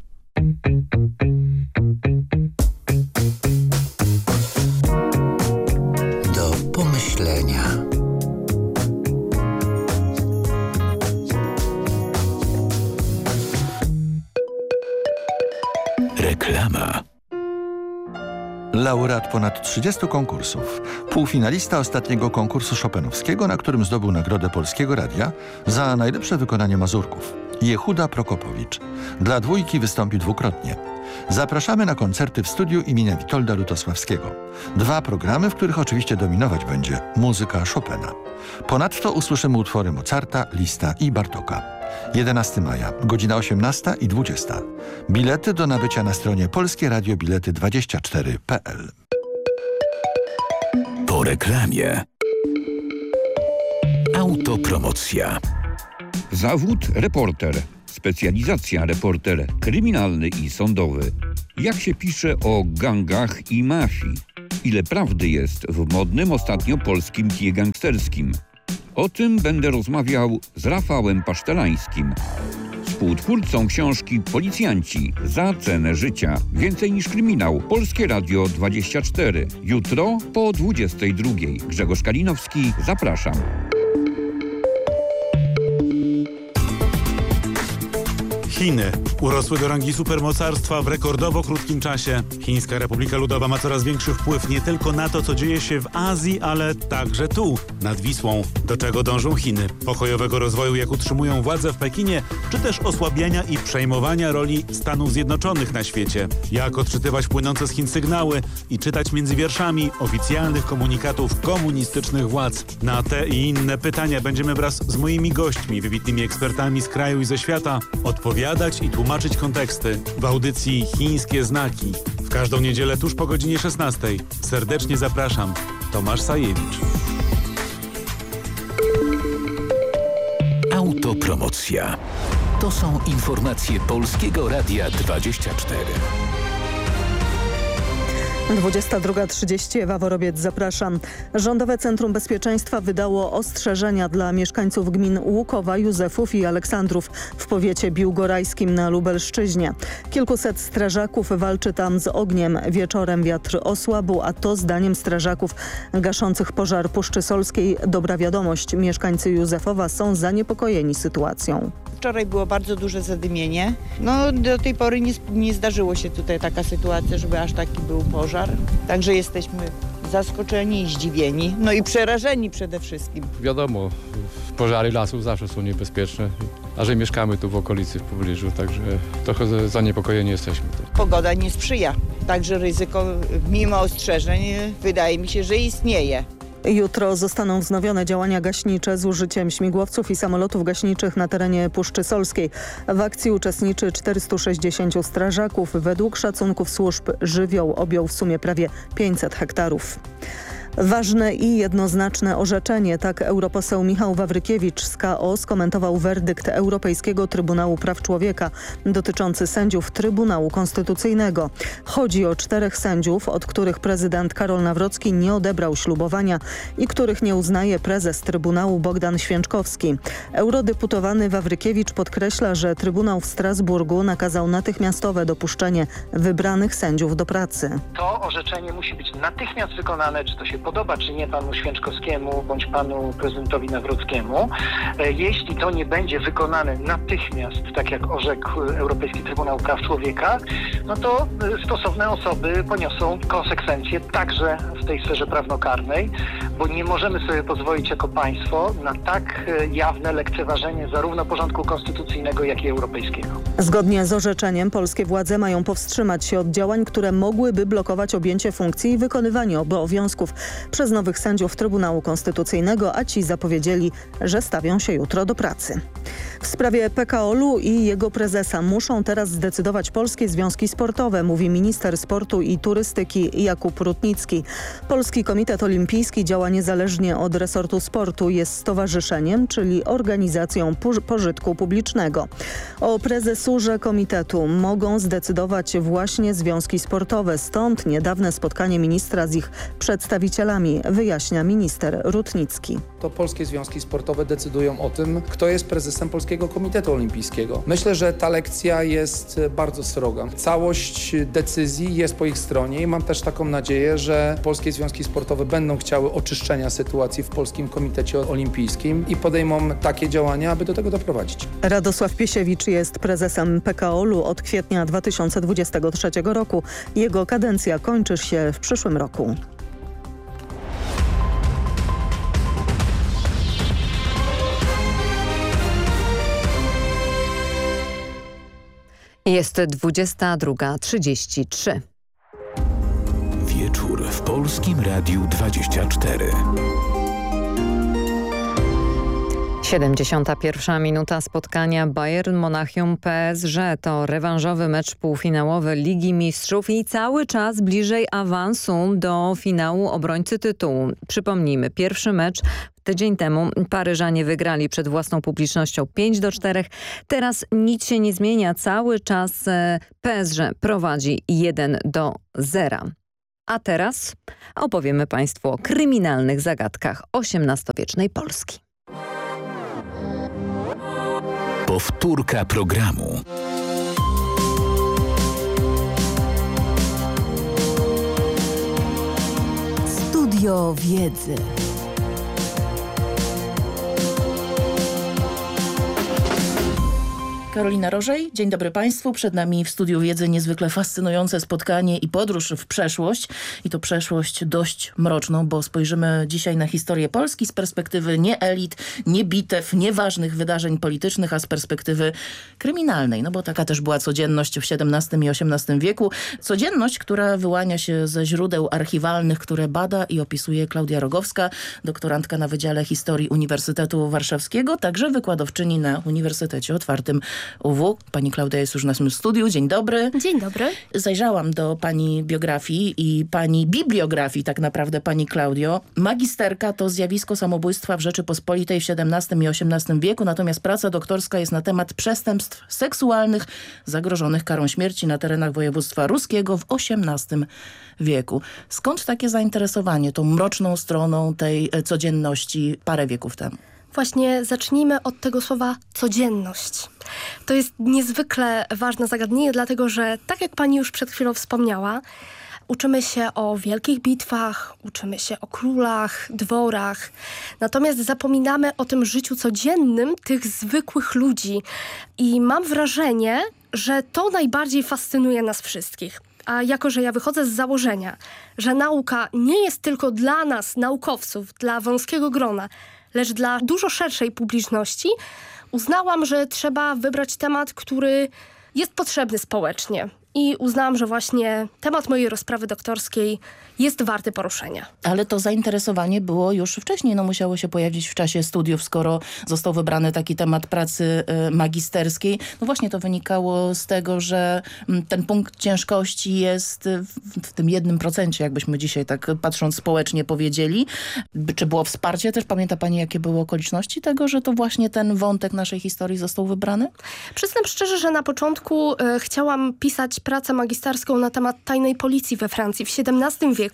Do pomyślenia. Reklama. Laureat ponad trzydziestu konkursów. Półfinalista ostatniego konkursu chopinowskiego, na którym zdobył Nagrodę Polskiego Radia za najlepsze wykonanie mazurków. Jehuda Prokopowicz. Dla dwójki wystąpi dwukrotnie. Zapraszamy na koncerty w studiu imienia Witolda Lutosławskiego. Dwa programy, w których oczywiście dominować będzie muzyka Chopina. Ponadto usłyszymy utwory Mozarta, Lista i Bartoka. jedenastego maja, godzina osiemnasta i dwudziesta. Bilety do nabycia na stronie polskie radio bilety dwadzieścia cztery kropka p l. Po reklamie. Autopromocja. Zawód reporter. Specjalizacja reporter kryminalny i sądowy. Jak się pisze o gangach i mafii? Ile prawdy jest w modnym ostatnio polskim kinie gangsterskim? O tym będę rozmawiał z Rafałem Pasztelańskim, współtwórcą książki Policjanci za cenę życia. Więcej niż kryminał. Polskie Radio dwadzieścia cztery. Jutro po dwudziestej drugiej. Grzegorz Kalinowski, zapraszam. Chiny urosły do rangi supermocarstwa w rekordowo krótkim czasie. Chińska Republika Ludowa ma coraz większy wpływ nie tylko na to, co dzieje się w Azji, ale także tu, nad Wisłą. Do czego dążą Chiny? Pokojowego rozwoju, jak utrzymują władze w Pekinie, czy też osłabiania i przejmowania roli Stanów Zjednoczonych na świecie? Jak odczytywać płynące z Chin sygnały i czytać między wierszami oficjalnych komunikatów komunistycznych władz? Na te i inne pytania będziemy wraz z moimi gośćmi, wybitnymi ekspertami z kraju i ze świata, odpowiadać i tłumaczyć konteksty w audycji Chińskie Znaki. W każdą niedzielę tuż po godzinie szesnastej. Serdecznie zapraszam. Tomasz Sajewicz. Autopromocja. To są informacje Polskiego Radia dwadzieścia cztery. dwudziesta druga trzydzieści, Ewa Worobiec, zapraszam. Rządowe Centrum Bezpieczeństwa wydało ostrzeżenia dla mieszkańców gmin Łukowa, Józefów i Aleksandrów w powiecie biłgorajskim na Lubelszczyźnie. Kilkuset strażaków walczy tam z ogniem. Wieczorem wiatr osłabł, a to zdaniem strażaków gaszących pożar Puszczy Solskiej dobra wiadomość. Mieszkańcy Józefowa są zaniepokojeni sytuacją. Wczoraj było bardzo duże zadymienie. No do tej pory nie, nie zdarzyło się tutaj taka sytuacja, żeby aż taki był pożar. Także jesteśmy zaskoczeni i zdziwieni, no i przerażeni przede wszystkim. Wiadomo, pożary lasów zawsze są niebezpieczne, a że mieszkamy tu w okolicy, w pobliżu, także trochę zaniepokojeni jesteśmy. Pogoda nie sprzyja, także ryzyko mimo ostrzeżeń wydaje mi się, że istnieje. Jutro zostaną wznowione działania gaśnicze z użyciem śmigłowców i samolotów gaśniczych na terenie Puszczy Solskiej. W akcji uczestniczy czterystu sześćdziesięciu strażaków. Według szacunków służb żywioł objął w sumie prawie pięćset hektarów. Ważne i jednoznaczne orzeczenie, tak europoseł Michał Wawrykiewicz z K O skomentował werdykt Europejskiego Trybunału Praw Człowieka dotyczący sędziów Trybunału Konstytucyjnego. Chodzi o czterech sędziów, od których prezydent Karol Nawrocki nie odebrał ślubowania i których nie uznaje prezes Trybunału Bogdan Święczkowski. Eurodeputowany Wawrykiewicz podkreśla, że Trybunał w Strasburgu nakazał natychmiastowe dopuszczenie wybranych sędziów do pracy. To orzeczenie musi być natychmiast wykonane, czy to się podoba, czy nie panu Święczkowskiemu bądź panu prezydentowi Nawrockiemu. Jeśli to nie będzie wykonane natychmiast, tak jak orzekł Europejski Trybunał Praw Człowieka, no to stosowne osoby poniosą konsekwencje także w tej sferze prawnokarnej, bo nie możemy sobie pozwolić jako państwo na tak jawne lekceważenie zarówno porządku konstytucyjnego, jak i europejskiego. Zgodnie z orzeczeniem polskie władze mają powstrzymać się od działań, które mogłyby blokować objęcie funkcji i wykonywanie obowiązków przez nowych sędziów Trybunału Konstytucyjnego, a ci zapowiedzieli, że stawią się jutro do pracy. W sprawie P K O L u i jego prezesa muszą teraz zdecydować polskie związki sportowe, mówi minister sportu i turystyki Jakub Rutnicki. Polski Komitet Olimpijski działa niezależnie od resortu sportu, jest stowarzyszeniem, czyli organizacją pożytku publicznego. O prezesurze komitetu mogą zdecydować właśnie związki sportowe, stąd niedawne spotkanie ministra z ich przedstawicielami, wyjaśnia minister Rutnicki. To polskie związki sportowe decydują o tym, kto jest prezesem Polskiego Komitetu Olimpijskiego. Myślę, że ta lekcja jest bardzo sroga. Całość decyzji jest po ich stronie i mam też taką nadzieję, że polskie związki sportowe będą chciały oczyszczenia sytuacji w Polskim Komitecie Olimpijskim i podejmą takie działania, aby do tego doprowadzić. Radosław Piesiewicz jest prezesem P K O L u od kwietnia dwa tysiące dwudziestego trzeciego roku. Jego kadencja kończy się w przyszłym roku. Jest dwudziesta druga trzydzieści trzy. Wieczór w Polskim Radiu dwadzieścia cztery. siedemdziesiąta pierwsza minuta spotkania Bayern Monachium P S G to rewanżowy mecz półfinałowy Ligi Mistrzów i cały czas bliżej awansu do finału obrońcy tytułu. Przypomnijmy, pierwszy mecz tydzień temu Paryżanie wygrali przed własną publicznością pięć do czterech. Teraz nic się nie zmienia. Cały czas P S G prowadzi jeden do zera. A teraz opowiemy Państwu o kryminalnych zagadkach osiemnastowiecznej Polski. Powtórka programu. Studio Wiedzy. Karolina Rożej, dzień dobry Państwu. Przed nami w Studiu Wiedzy niezwykle fascynujące spotkanie i podróż w przeszłość. I to przeszłość dość mroczną, bo spojrzymy dzisiaj na historię Polski z perspektywy nie elit, nie bitew, nie ważnych wydarzeń politycznych, a z perspektywy kryminalnej. No bo taka też była codzienność w siedemnastym i osiemnastym wieku. Codzienność, która wyłania się ze źródeł archiwalnych, które bada i opisuje Klaudia Rogowska, doktorantka na Wydziale Historii Uniwersytetu Warszawskiego, także wykładowczyni na Uniwersytecie Otwartym U W. Pani Klaudia jest już w naszym studiu. Dzień dobry. Dzień dobry. Zajrzałam do pani biografii i pani bibliografii tak naprawdę, pani Klaudio. Magisterka to zjawisko samobójstwa w Rzeczypospolitej w siedemnastym i osiemnastym wieku, natomiast praca doktorska jest na temat przestępstw seksualnych zagrożonych karą śmierci na terenach województwa ruskiego w osiemnastym wieku. Skąd takie zainteresowanie tą mroczną stroną tej codzienności parę wieków temu? Właśnie zacznijmy od tego słowa codzienność. To jest niezwykle ważne zagadnienie, dlatego że tak jak pani już przed chwilą wspomniała, uczymy się o wielkich bitwach, uczymy się o królach, dworach, natomiast zapominamy o tym życiu codziennym tych zwykłych ludzi. I mam wrażenie, że to najbardziej fascynuje nas wszystkich. A jako, że ja wychodzę z założenia, że nauka nie jest tylko dla nas, naukowców, dla wąskiego grona, lecz dla dużo szerszej publiczności, uznałam, że trzeba wybrać temat, który jest potrzebny społecznie. I uznałam, że właśnie temat mojej rozprawy doktorskiej jest warty poruszenia. Ale to zainteresowanie było już wcześniej, no musiało się pojawić w czasie studiów, skoro został wybrany taki temat pracy y, magisterskiej. No właśnie to wynikało z tego, że m, ten punkt ciężkości jest w, w tym jednym procencie, jakbyśmy dzisiaj tak patrząc społecznie powiedzieli. Czy było wsparcie też? Pamięta pani, jakie były okoliczności tego, że to właśnie ten wątek naszej historii został wybrany? Przyznam szczerze, że na początku y, chciałam pisać pracę magisterską na temat tajnej policji we Francji w siedemnastym wieku.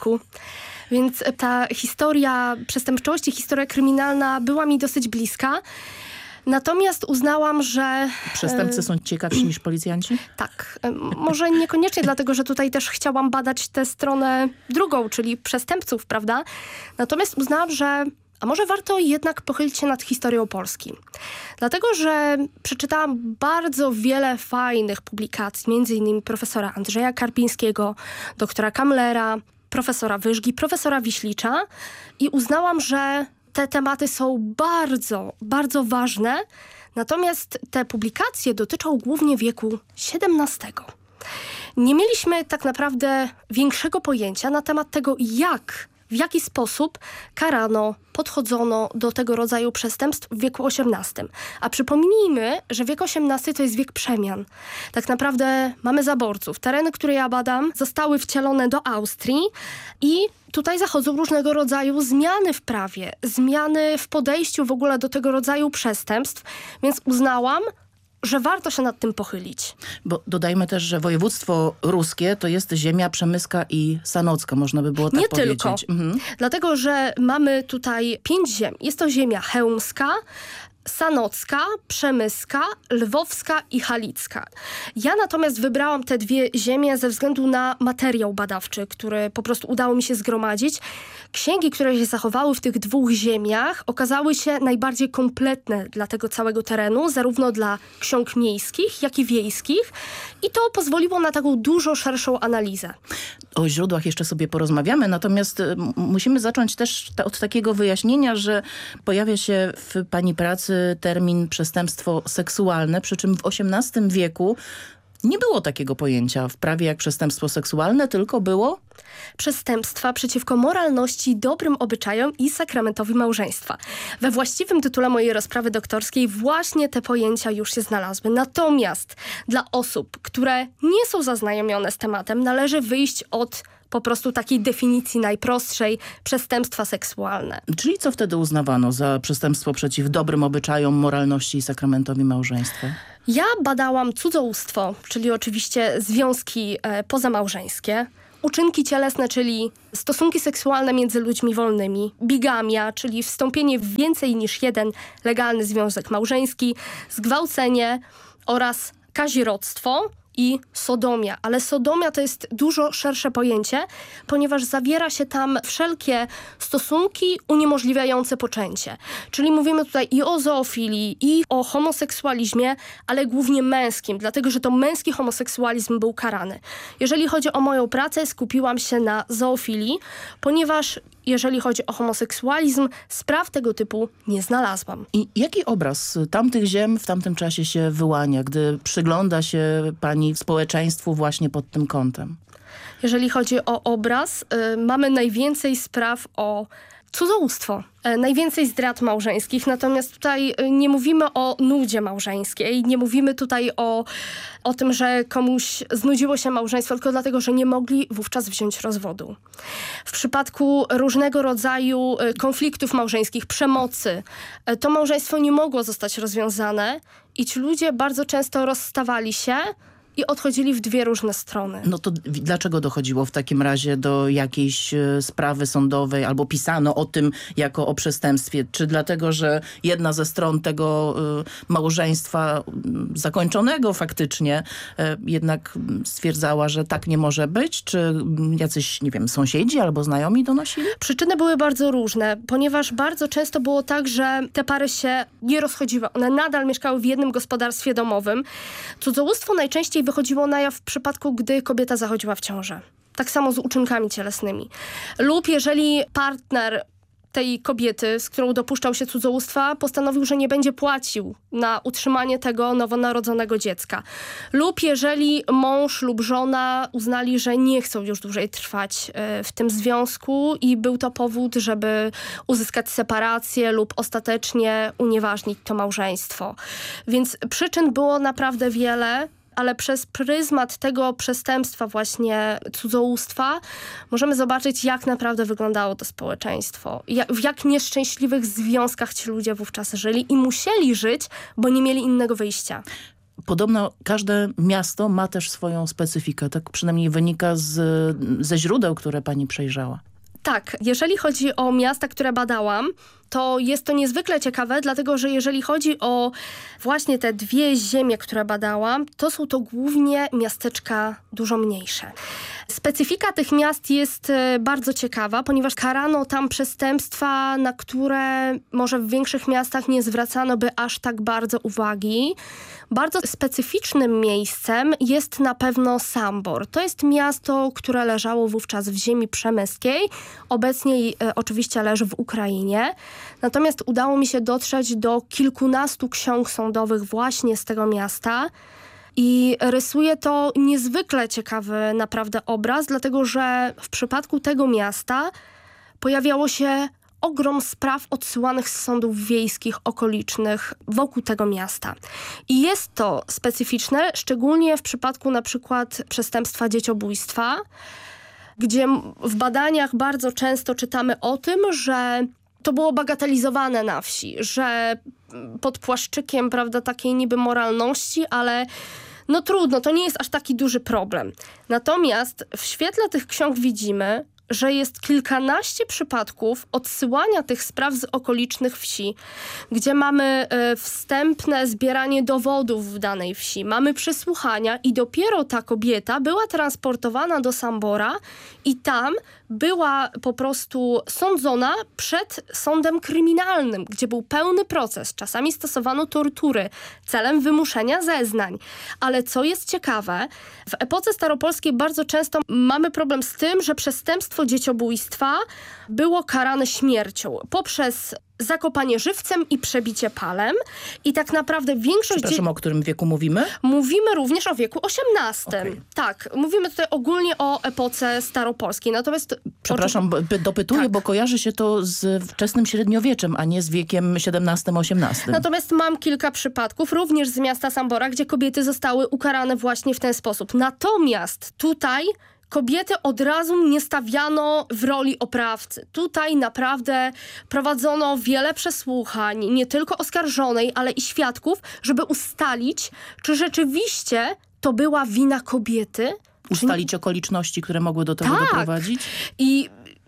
Więc ta historia przestępczości, historia kryminalna była mi dosyć bliska. Natomiast uznałam, że... Przestępcy są ciekawsi niż policjanci? Tak. Może niekoniecznie dlatego, że tutaj też chciałam badać tę stronę drugą, czyli przestępców, prawda? Natomiast uznałam, że a może warto jednak pochylić się nad historią Polski. Dlatego, że przeczytałam bardzo wiele fajnych publikacji, między innymi profesora Andrzeja Karpińskiego, doktora Kamlera, profesora Wyżgi, profesora Wiślicza i uznałam, że te tematy są bardzo, bardzo ważne, natomiast te publikacje dotyczą głównie wieku siedemnastego. Nie mieliśmy tak naprawdę większego pojęcia na temat tego, jak w jaki sposób karano, podchodzono do tego rodzaju przestępstw w wieku osiemnastym. A przypomnijmy, że wiek osiemnasty to jest wiek przemian. Tak naprawdę mamy zaborców. Tereny, które ja badam, zostały wcielone do Austrii i tutaj zachodzą różnego rodzaju zmiany w prawie, zmiany w podejściu w ogóle do tego rodzaju przestępstw, więc uznałam, że warto się nad tym pochylić. Bo dodajmy też, że województwo ruskie to jest ziemia przemyska i sanocka, można by było tak Nie powiedzieć. tylko, mhm. dlatego że mamy tutaj pięć ziem. Jest to ziemia chełmska, sanocka, przemyska, lwowska i halicka. Ja natomiast wybrałam te dwie ziemie ze względu na materiał badawczy, który po prostu udało mi się zgromadzić. Księgi, które się zachowały w tych dwóch ziemiach, okazały się najbardziej kompletne dla tego całego terenu, zarówno dla ksiąg miejskich, jak i wiejskich. I to pozwoliło na taką dużo szerszą analizę. O źródłach jeszcze sobie porozmawiamy, natomiast musimy zacząć też ta, od takiego wyjaśnienia, że pojawia się w pani pracy termin przestępstwo seksualne, przy czym w osiemnastym wieku nie było takiego pojęcia w prawie jak przestępstwo seksualne, tylko było przestępstwa przeciwko moralności, dobrym obyczajom i sakramentowi małżeństwa. We właściwym tytule mojej rozprawy doktorskiej właśnie te pojęcia już się znalazły. Natomiast dla osób, które nie są zaznajomione z tematem, należy wyjść od po prostu takiej definicji najprostszej przestępstwa seksualne. Czyli co wtedy uznawano za przestępstwo przeciw dobrym obyczajom, moralności i sakramentowi małżeństwa? Ja badałam cudzołóstwo, czyli oczywiście związki e, pozamałżeńskie, uczynki cielesne, czyli stosunki seksualne między ludźmi wolnymi, bigamia, czyli wstąpienie w więcej niż jeden legalny związek małżeński, zgwałcenie oraz kazirodztwo i sodomia. Ale sodomia to jest dużo szersze pojęcie, ponieważ zawiera się tam wszelkie stosunki uniemożliwiające poczęcie. Czyli mówimy tutaj i o zoofilii, i o homoseksualizmie, ale głównie męskim, dlatego że to męski homoseksualizm był karany. Jeżeli chodzi o moją pracę, skupiłam się na zoofilii, ponieważ jeżeli chodzi o homoseksualizm, spraw tego typu nie znalazłam. I jaki obraz tamtych ziem w tamtym czasie się wyłania, gdy przygląda się pani społeczeństwu właśnie pod tym kątem? Jeżeli chodzi o obraz, y, mamy najwięcej spraw o cudzołóstwo. E, najwięcej zdrad małżeńskich, natomiast tutaj y, nie mówimy o nudzie małżeńskiej, nie mówimy tutaj o, o tym, że komuś znudziło się małżeństwo, tylko dlatego, że nie mogli wówczas wziąć rozwodu. W przypadku różnego rodzaju y, konfliktów małżeńskich, przemocy, y, to małżeństwo nie mogło zostać rozwiązane i ci ludzie bardzo często rozstawali się i odchodzili w dwie różne strony. No to dlaczego dochodziło w takim razie do jakiejś e, sprawy sądowej albo pisano o tym jako o przestępstwie? Czy dlatego, że jedna ze stron tego e, małżeństwa m, zakończonego faktycznie e, jednak stwierdzała, że tak nie może być? Czy m, jacyś, nie wiem, sąsiedzi albo znajomi donosili? Przyczyny były bardzo różne, ponieważ bardzo często było tak, że te pary się nie rozchodziły. One nadal mieszkały w jednym gospodarstwie domowym. Cudzołóstwo najczęściej wychodziło na jaw w przypadku, gdy kobieta zachodziła w ciążę. Tak samo z uczynkami cielesnymi. Lub jeżeli partner tej kobiety, z którą dopuszczał się cudzołóstwa, postanowił, że nie będzie płacił na utrzymanie tego nowonarodzonego dziecka. Lub jeżeli mąż lub żona uznali, że nie chcą już dłużej trwać w tym związku i był to powód, żeby uzyskać separację lub ostatecznie unieważnić to małżeństwo. Więc przyczyn było naprawdę wiele, ale przez pryzmat tego przestępstwa właśnie cudzołóstwa możemy zobaczyć, jak naprawdę wyglądało to społeczeństwo. Jak, w jak nieszczęśliwych związkach ci ludzie wówczas żyli i musieli żyć, bo nie mieli innego wyjścia. Podobno każde miasto ma też swoją specyfikę. Tak przynajmniej wynika z, ze źródeł, które pani przejrzała. Tak, jeżeli chodzi o miasta, które badałam, to jest to niezwykle ciekawe, dlatego że jeżeli chodzi o właśnie te dwie ziemie, które badałam, to są to głównie miasteczka dużo mniejsze. Specyfika tych miast jest bardzo ciekawa, ponieważ karano tam przestępstwa, na które może w większych miastach nie zwracano by aż tak bardzo uwagi. Bardzo specyficznym miejscem jest na pewno Sambor. To jest miasto, które leżało wówczas w ziemi przemyskiej. Obecnie e, oczywiście leży w Ukrainie. Natomiast udało mi się dotrzeć do kilkunastu ksiąg sądowych właśnie z tego miasta. I rysuje to niezwykle ciekawy naprawdę obraz, dlatego że w przypadku tego miasta pojawiało się ogrom spraw odsyłanych z sądów wiejskich, okolicznych, wokół tego miasta. I jest to specyficzne, szczególnie w przypadku na przykład przestępstwa dzieciobójstwa, gdzie w badaniach bardzo często czytamy o tym, że to było bagatelizowane na wsi, że pod płaszczykiem, prawda, takiej niby moralności, ale no trudno, to nie jest aż taki duży problem. Natomiast w świetle tych ksiąg widzimy, że jest kilkanaście przypadków odsyłania tych spraw z okolicznych wsi, gdzie mamy y, wstępne zbieranie dowodów w danej wsi, mamy przesłuchania i dopiero ta kobieta była transportowana do Sambora i tam była po prostu sądzona przed sądem kryminalnym, gdzie był pełny proces. Czasami stosowano tortury celem wymuszenia zeznań. Ale co jest ciekawe, w epoce staropolskiej bardzo często mamy problem z tym, że przestępstwo dzieciobójstwa było karane śmiercią poprzez zakopanie żywcem i przebicie palem. I tak naprawdę większość... Przepraszam, o którym wieku mówimy? Mówimy również o wieku osiemnastym. Okay. Tak, mówimy tutaj ogólnie o epoce staropolskiej. Natomiast... Przepraszam, oczy... dopytuję, tak. bo kojarzy się to z wczesnym średniowieczem, a nie z wiekiem siedemnastym osiemnastym. Natomiast mam kilka przypadków, również z miasta Sambora, gdzie kobiety zostały ukarane właśnie w ten sposób. Natomiast tutaj kobiety od razu nie stawiano w roli oprawcy. Tutaj naprawdę prowadzono wiele przesłuchań, nie tylko oskarżonej, ale i świadków, żeby ustalić, czy rzeczywiście to była wina kobiety. Ustalić czy... okoliczności, które mogły do tego tak. doprowadzić? I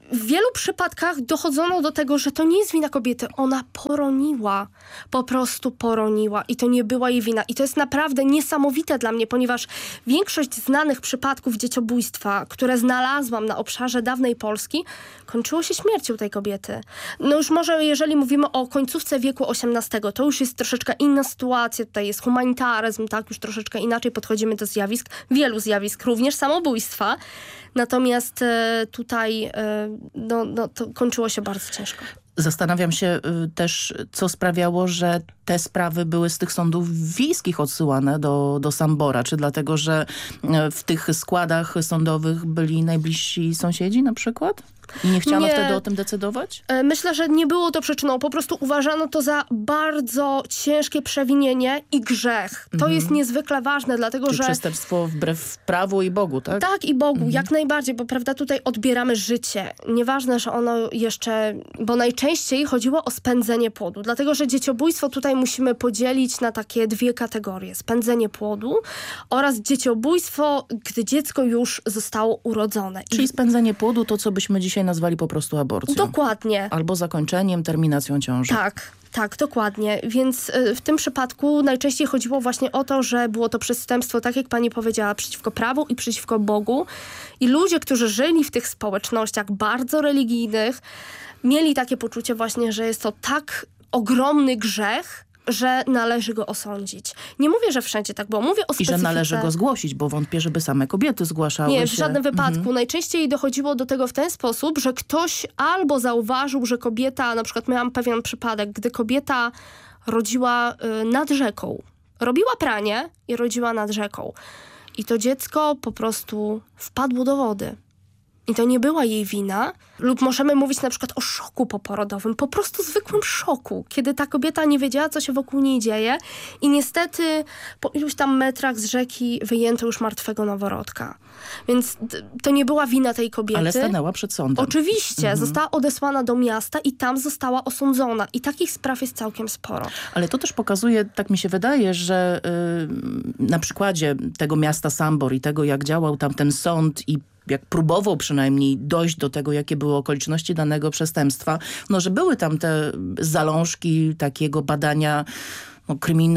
w wielu przypadkach dochodzono do tego, że to nie jest wina kobiety. Ona poroniła. Po prostu poroniła. I to nie była jej wina. I to jest naprawdę niesamowite dla mnie, ponieważ większość znanych przypadków dzieciobójstwa, które znalazłam na obszarze dawnej Polski, kończyło się śmiercią tej kobiety. No już może jeżeli mówimy o końcówce wieku osiemnastego, to już jest troszeczkę inna sytuacja. Tutaj jest humanitaryzm, tak? Już troszeczkę inaczej podchodzimy do zjawisk. Wielu zjawisk, również samobójstwa. Natomiast e, tutaj e, no, no, to kończyło się bardzo ciężko. Zastanawiam się y, też, co sprawiało, że te sprawy były z tych sądów wiejskich odsyłane do, do Sambora. Czy dlatego, że y, w tych składach sądowych byli najbliżsi sąsiedzi na przykład? I nie chciano nie. wtedy o tym decydować? Myślę, że nie było to przyczyną. Po prostu uważano to za bardzo ciężkie przewinienie i grzech. To Mhm. jest niezwykle ważne, dlatego Czyli że... przestępstwo wbrew prawu i Bogu, tak? Tak, i Bogu, mhm. jak najbardziej, bo prawda, tutaj odbieramy życie. Nieważne, że ono jeszcze... Bo najczęściej chodziło o spędzenie płodu, dlatego że dzieciobójstwo tutaj musimy podzielić na takie dwie kategorie. Spędzenie płodu oraz dzieciobójstwo, gdy dziecko już zostało urodzone. Czyli I... spędzenie płodu to, co byśmy dzisiaj nazwali po prostu aborcją. Dokładnie. Albo zakończeniem, terminacją ciąży. Tak, tak, dokładnie. Więc y, w tym przypadku najczęściej chodziło właśnie o to, że było to przestępstwo, tak jak pani powiedziała, przeciwko prawu i przeciwko Bogu. I ludzie, którzy żyli w tych społecznościach bardzo religijnych, mieli takie poczucie właśnie, że jest to tak ogromny grzech, że należy go osądzić. Nie mówię, że wszędzie tak było. Mówię o specyfice. I że należy go zgłosić, bo wątpię, żeby same kobiety zgłaszały Nie, się. w żadnym wypadku. Mhm. Najczęściej dochodziło do tego w ten sposób, że ktoś albo zauważył, że kobieta, na przykład miałam pewien przypadek, gdy kobieta rodziła y, nad rzeką. Robiła pranie i rodziła nad rzeką. I to dziecko po prostu wpadło do wody. I to nie była jej wina. Lub możemy mówić na przykład o szoku poporodowym. Po prostu zwykłym szoku. Kiedy ta kobieta nie wiedziała, co się wokół niej dzieje. I niestety po iluś tam metrach z rzeki wyjęto już martwego noworodka. Więc to nie była wina tej kobiety. Ale stanęła przed sądem. Oczywiście. Mhm. Została odesłana do miasta i tam została osądzona. I takich spraw jest całkiem sporo. Ale to też pokazuje, tak mi się wydaje, że yy, na przykładzie tego miasta Sambor i tego, jak działał tam ten sąd i jak próbował przynajmniej dojść do tego, jakie były okoliczności danego przestępstwa, no że były tam te zalążki takiego badania no,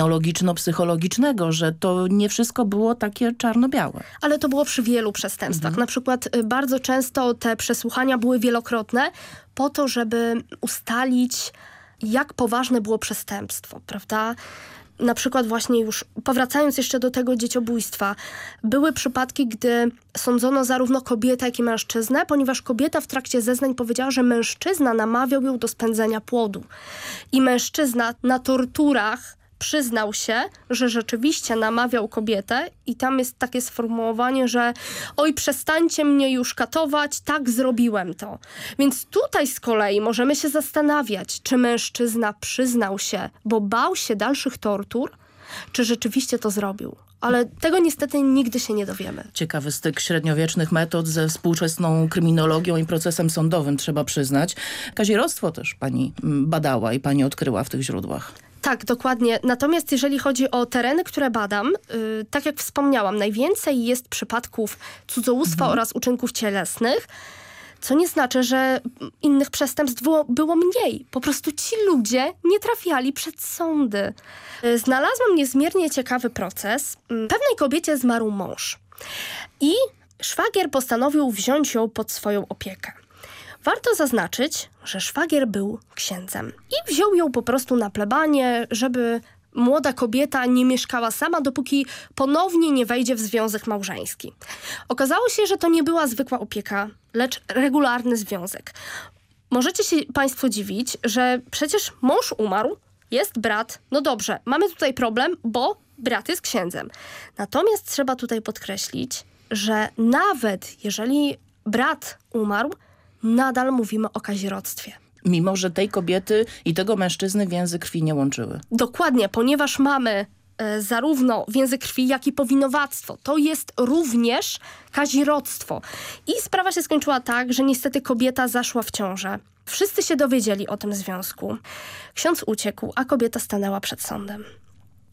kryminologiczno-psychologicznego, że to nie wszystko było takie czarno-białe. Ale to było przy wielu przestępstwach. Mhm. Na przykład y, bardzo często te przesłuchania były wielokrotne po to, żeby ustalić, jak poważne było przestępstwo, prawda? Na przykład właśnie już powracając jeszcze do tego dzieciobójstwa, były przypadki, gdy sądzono zarówno kobietę, jak i mężczyznę, ponieważ kobieta w trakcie zeznań powiedziała, że mężczyzna namawiał ją do spędzenia płodu. I mężczyzna na torturach przyznał się, że rzeczywiście namawiał kobietę i tam jest takie sformułowanie, że oj, przestańcie mnie już katować, tak zrobiłem to. Więc tutaj z kolei możemy się zastanawiać, czy mężczyzna przyznał się, bo bał się dalszych tortur, czy rzeczywiście to zrobił. Ale tego niestety nigdy się nie dowiemy. Ciekawy styk średniowiecznych metod ze współczesną kryminologią i procesem sądowym, trzeba przyznać. Kazirodztwo też pani badała i pani odkryła w tych źródłach. Tak, dokładnie. Natomiast jeżeli chodzi o tereny, które badam, yy, tak jak wspomniałam, najwięcej jest przypadków cudzołóstwa mhm. oraz uczynków cielesnych, co nie znaczy, że innych przestępstw było, było mniej. Po prostu ci ludzie nie trafiali przed sądy. Yy, znalazłam niezmiernie ciekawy proces. Yy, pewnej kobiecie zmarł mąż i szwagier postanowił wziąć ją pod swoją opiekę. Warto zaznaczyć, że szwagier był księdzem i wziął ją po prostu na plebanie, żeby młoda kobieta nie mieszkała sama, dopóki ponownie nie wejdzie w związek małżeński. Okazało się, że to nie była zwykła opieka, lecz regularny związek. Możecie się państwo dziwić, że przecież mąż umarł, jest brat, no dobrze, mamy tutaj problem, bo brat jest księdzem. Natomiast trzeba tutaj podkreślić, że nawet jeżeli brat umarł, nadal mówimy o kazirodztwie. Mimo że tej kobiety i tego mężczyzny więzy krwi nie łączyły. Dokładnie, ponieważ mamy e, zarówno więzy krwi, jak i powinowactwo. To jest również kazirodztwo. I sprawa się skończyła tak, że niestety kobieta zaszła w ciążę. Wszyscy się dowiedzieli o tym związku. Ksiądz uciekł, a kobieta stanęła przed sądem.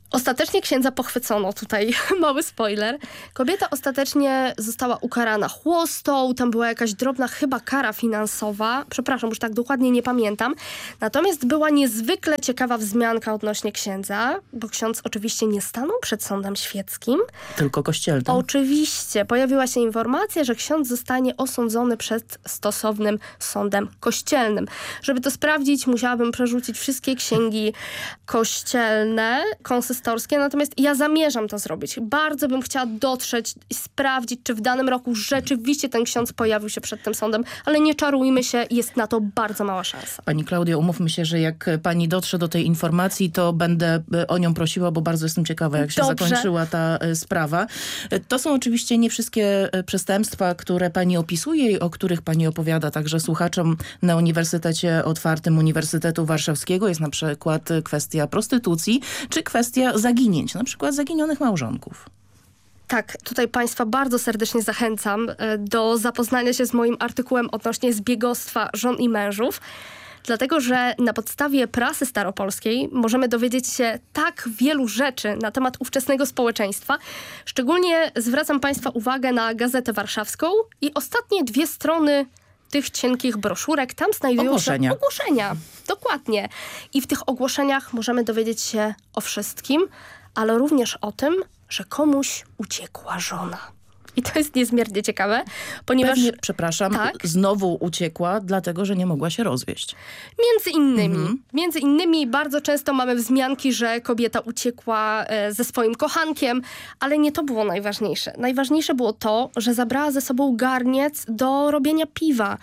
Ostatecznie księdza pochwycono, tutaj mały spoiler. Kobieta ostatecznie została ukarana chłostą, tam była jakaś drobna chyba kara finansowa, przepraszam, już tak dokładnie nie pamiętam. Natomiast była niezwykle ciekawa wzmianka odnośnie księdza, bo ksiądz oczywiście nie stanął przed sądem świeckim. Tylko kościelnym. Oczywiście. Pojawiła się informacja, że ksiądz zostanie osądzony przed stosownym sądem kościelnym. Żeby to sprawdzić, musiałabym przerzucić wszystkie księgi kościelne, konsystorskie, natomiast ja zamierzam to zrobić. Bardzo bym chciała dotrzeć i sprawdzić, czy w danym roku rzeczywiście ten ksiądz pojawił się przed tym sądem, ale nie czarujmy się, jest na to bardzo mała szansa. Pani Klaudio, umówmy się, że jak pani dotrze do tej informacji, to będę o nią prosiła, bo bardzo jestem ciekawa, jak się Dobrze. zakończyła ta sprawa. To są oczywiście nie wszystkie przestępstwa, które pani opisuje i o których pani opowiada także słuchaczom na Uniwersytecie Otwartym Uniwersytetu Warszawskiego. Jest na przykład kwestia prostytucji, czy kwestia zaginięć, na przykład zaginionych małżonków. Tak, tutaj Państwa bardzo serdecznie zachęcam do zapoznania się z moim artykułem odnośnie zbiegostwa żon i mężów, dlatego że na podstawie prasy staropolskiej możemy dowiedzieć się tak wielu rzeczy na temat ówczesnego społeczeństwa. Szczególnie zwracam Państwa uwagę na Gazetę Warszawską i ostatnie dwie strony tych cienkich broszurek. Tam znajdują ogłoszenia. się ogłoszenia. Dokładnie. I w tych ogłoszeniach możemy dowiedzieć się o wszystkim, ale również o tym, że komuś uciekła żona. I to jest niezmiernie ciekawe, ponieważ... Pewnie, przepraszam, tak? znowu uciekła, dlatego że nie mogła się rozwieść. Między innymi. Mhm. Między innymi bardzo często mamy wzmianki, że kobieta uciekła e, ze swoim kochankiem, ale nie to było najważniejsze. Najważniejsze było to, że zabrała ze sobą garniec do robienia piwa.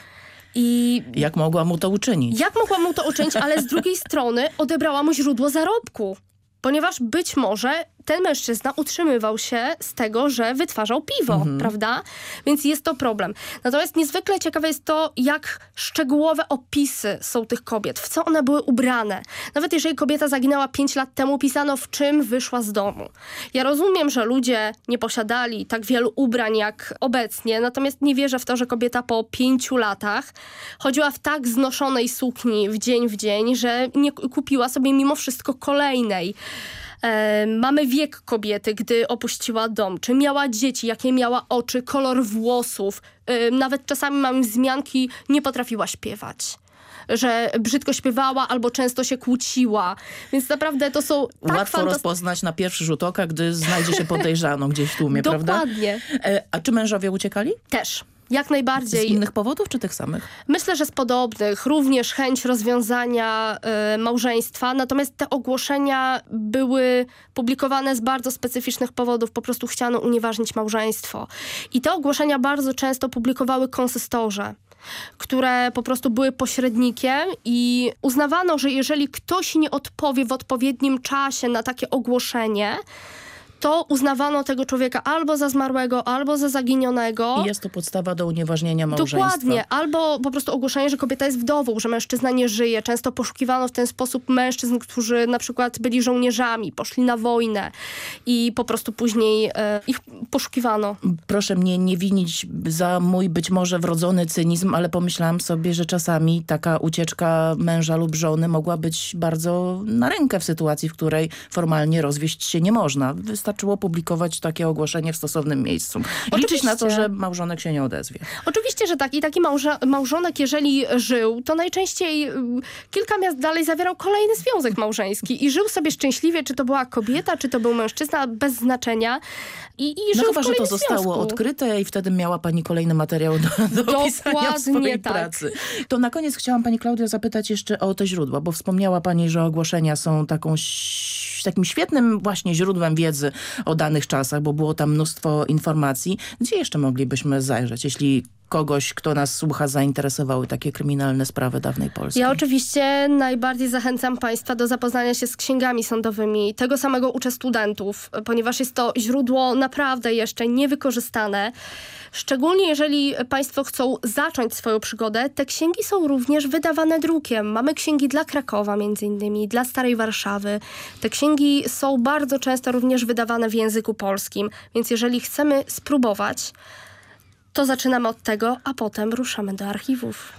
I jak mogła mu to uczynić? Jak mogła mu to uczynić, ale z drugiej strony odebrała mu źródło zarobku. Ponieważ być może ten mężczyzna utrzymywał się z tego, że wytwarzał piwo, mhm. prawda? Więc jest to problem. Natomiast niezwykle ciekawe jest to, jak szczegółowe opisy są tych kobiet, w co one były ubrane. Nawet jeżeli kobieta zaginęła pięć lat temu, pisano, w czym wyszła z domu. Ja rozumiem, że ludzie nie posiadali tak wielu ubrań jak obecnie, natomiast nie wierzę w to, że kobieta po pięciu latach chodziła w tak znoszonej sukni w dzień w dzień, że nie kupiła sobie mimo wszystko kolejnej. E, mamy wiek kobiety, gdy opuściła dom, czy miała dzieci, jakie miała oczy, kolor włosów. E, nawet czasami mamy wzmianki, nie potrafiła śpiewać. Że brzydko śpiewała albo często się kłóciła. Więc naprawdę to są tak łatwo fantas- rozpoznać na pierwszy rzut oka, gdy znajdzie się podejrzaną gdzieś w tłumie, prawda? Dokładnie. E, a czy mężowie uciekali? Też. Jak najbardziej. Z innych powodów czy tych samych? Myślę, że z podobnych. Również chęć rozwiązania y, małżeństwa. Natomiast te ogłoszenia były publikowane z bardzo specyficznych powodów. Po prostu chciano unieważnić małżeństwo. I te ogłoszenia bardzo często publikowały konsystorze, które po prostu były pośrednikiem i uznawano, że jeżeli ktoś nie odpowie w odpowiednim czasie na takie ogłoszenie, to uznawano tego człowieka albo za zmarłego, albo za zaginionego. I jest to podstawa do unieważnienia małżeństwa. Dokładnie. Albo po prostu ogłoszenie, że kobieta jest wdową, że mężczyzna nie żyje. Często poszukiwano w ten sposób mężczyzn, którzy na przykład byli żołnierzami, poszli na wojnę i po prostu później e, ich poszukiwano. Proszę mnie nie winić za mój być może wrodzony cynizm, ale pomyślałam sobie, że czasami taka ucieczka męża lub żony mogła być bardzo na rękę w sytuacji, w której formalnie rozwieść się nie można. Wystarczyło publikować takie ogłoszenie w stosownym miejscu. I liczyć na to, że małżonek się nie odezwie. Oczywiście, że tak. I taki małża- małżonek, jeżeli żył, to najczęściej y, kilka miast dalej zawierał kolejny związek małżeński i żył sobie szczęśliwie, czy to była kobieta, czy to był mężczyzna, bez znaczenia. I, i no żył chyba, w że to związku. zostało odkryte i wtedy miała pani kolejny materiał do, do opisania swojej tak. pracy. To na koniec chciałam pani Klaudio zapytać jeszcze o te źródła, bo wspomniała pani, że ogłoszenia są taką takim świetnym właśnie źródłem wiedzy o danych czasach, bo było tam mnóstwo informacji. Gdzie jeszcze moglibyśmy zajrzeć, jeśli kogoś, kto nas słucha, zainteresowały takie kryminalne sprawy dawnej Polski? Ja oczywiście najbardziej zachęcam Państwa do zapoznania się z księgami sądowymi. Tego samego uczę studentów, ponieważ jest to źródło naprawdę jeszcze niewykorzystane. Szczególnie jeżeli Państwo chcą zacząć swoją przygodę, te księgi są również wydawane drukiem. Mamy księgi dla Krakowa między innymi, dla Starej Warszawy. Te księgi są bardzo często również wydawane w języku polskim, więc jeżeli chcemy spróbować, to zaczynamy od tego, a potem ruszamy do archiwów.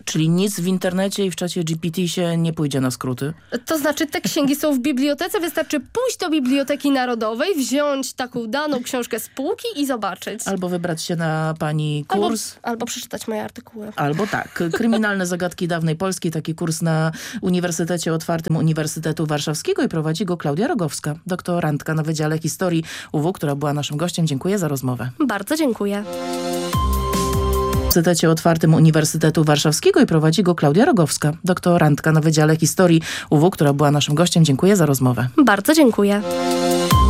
Czyli nic w internecie i w czacie G P T się nie pójdzie na skróty? To znaczy te księgi są w bibliotece, wystarczy pójść do Biblioteki Narodowej, wziąć taką daną książkę z półki i zobaczyć. Albo wybrać się na pani kurs. Albo, albo przeczytać moje artykuły. Albo tak. Kryminalne zagadki dawnej Polski. Taki kurs na Uniwersytecie Otwartym Uniwersytetu Warszawskiego i prowadzi go Klaudia Rogowska, doktorantka na Wydziale Historii U W, która była naszym gościem. Dziękuję za rozmowę. Bardzo dziękuję. W Uniwersytecie Otwartym Uniwersytetu Warszawskiego i prowadzi go Klaudia Rogowska, doktorantka na Wydziale Historii U W, która była naszym gościem. Dziękuję za rozmowę. Bardzo dziękuję.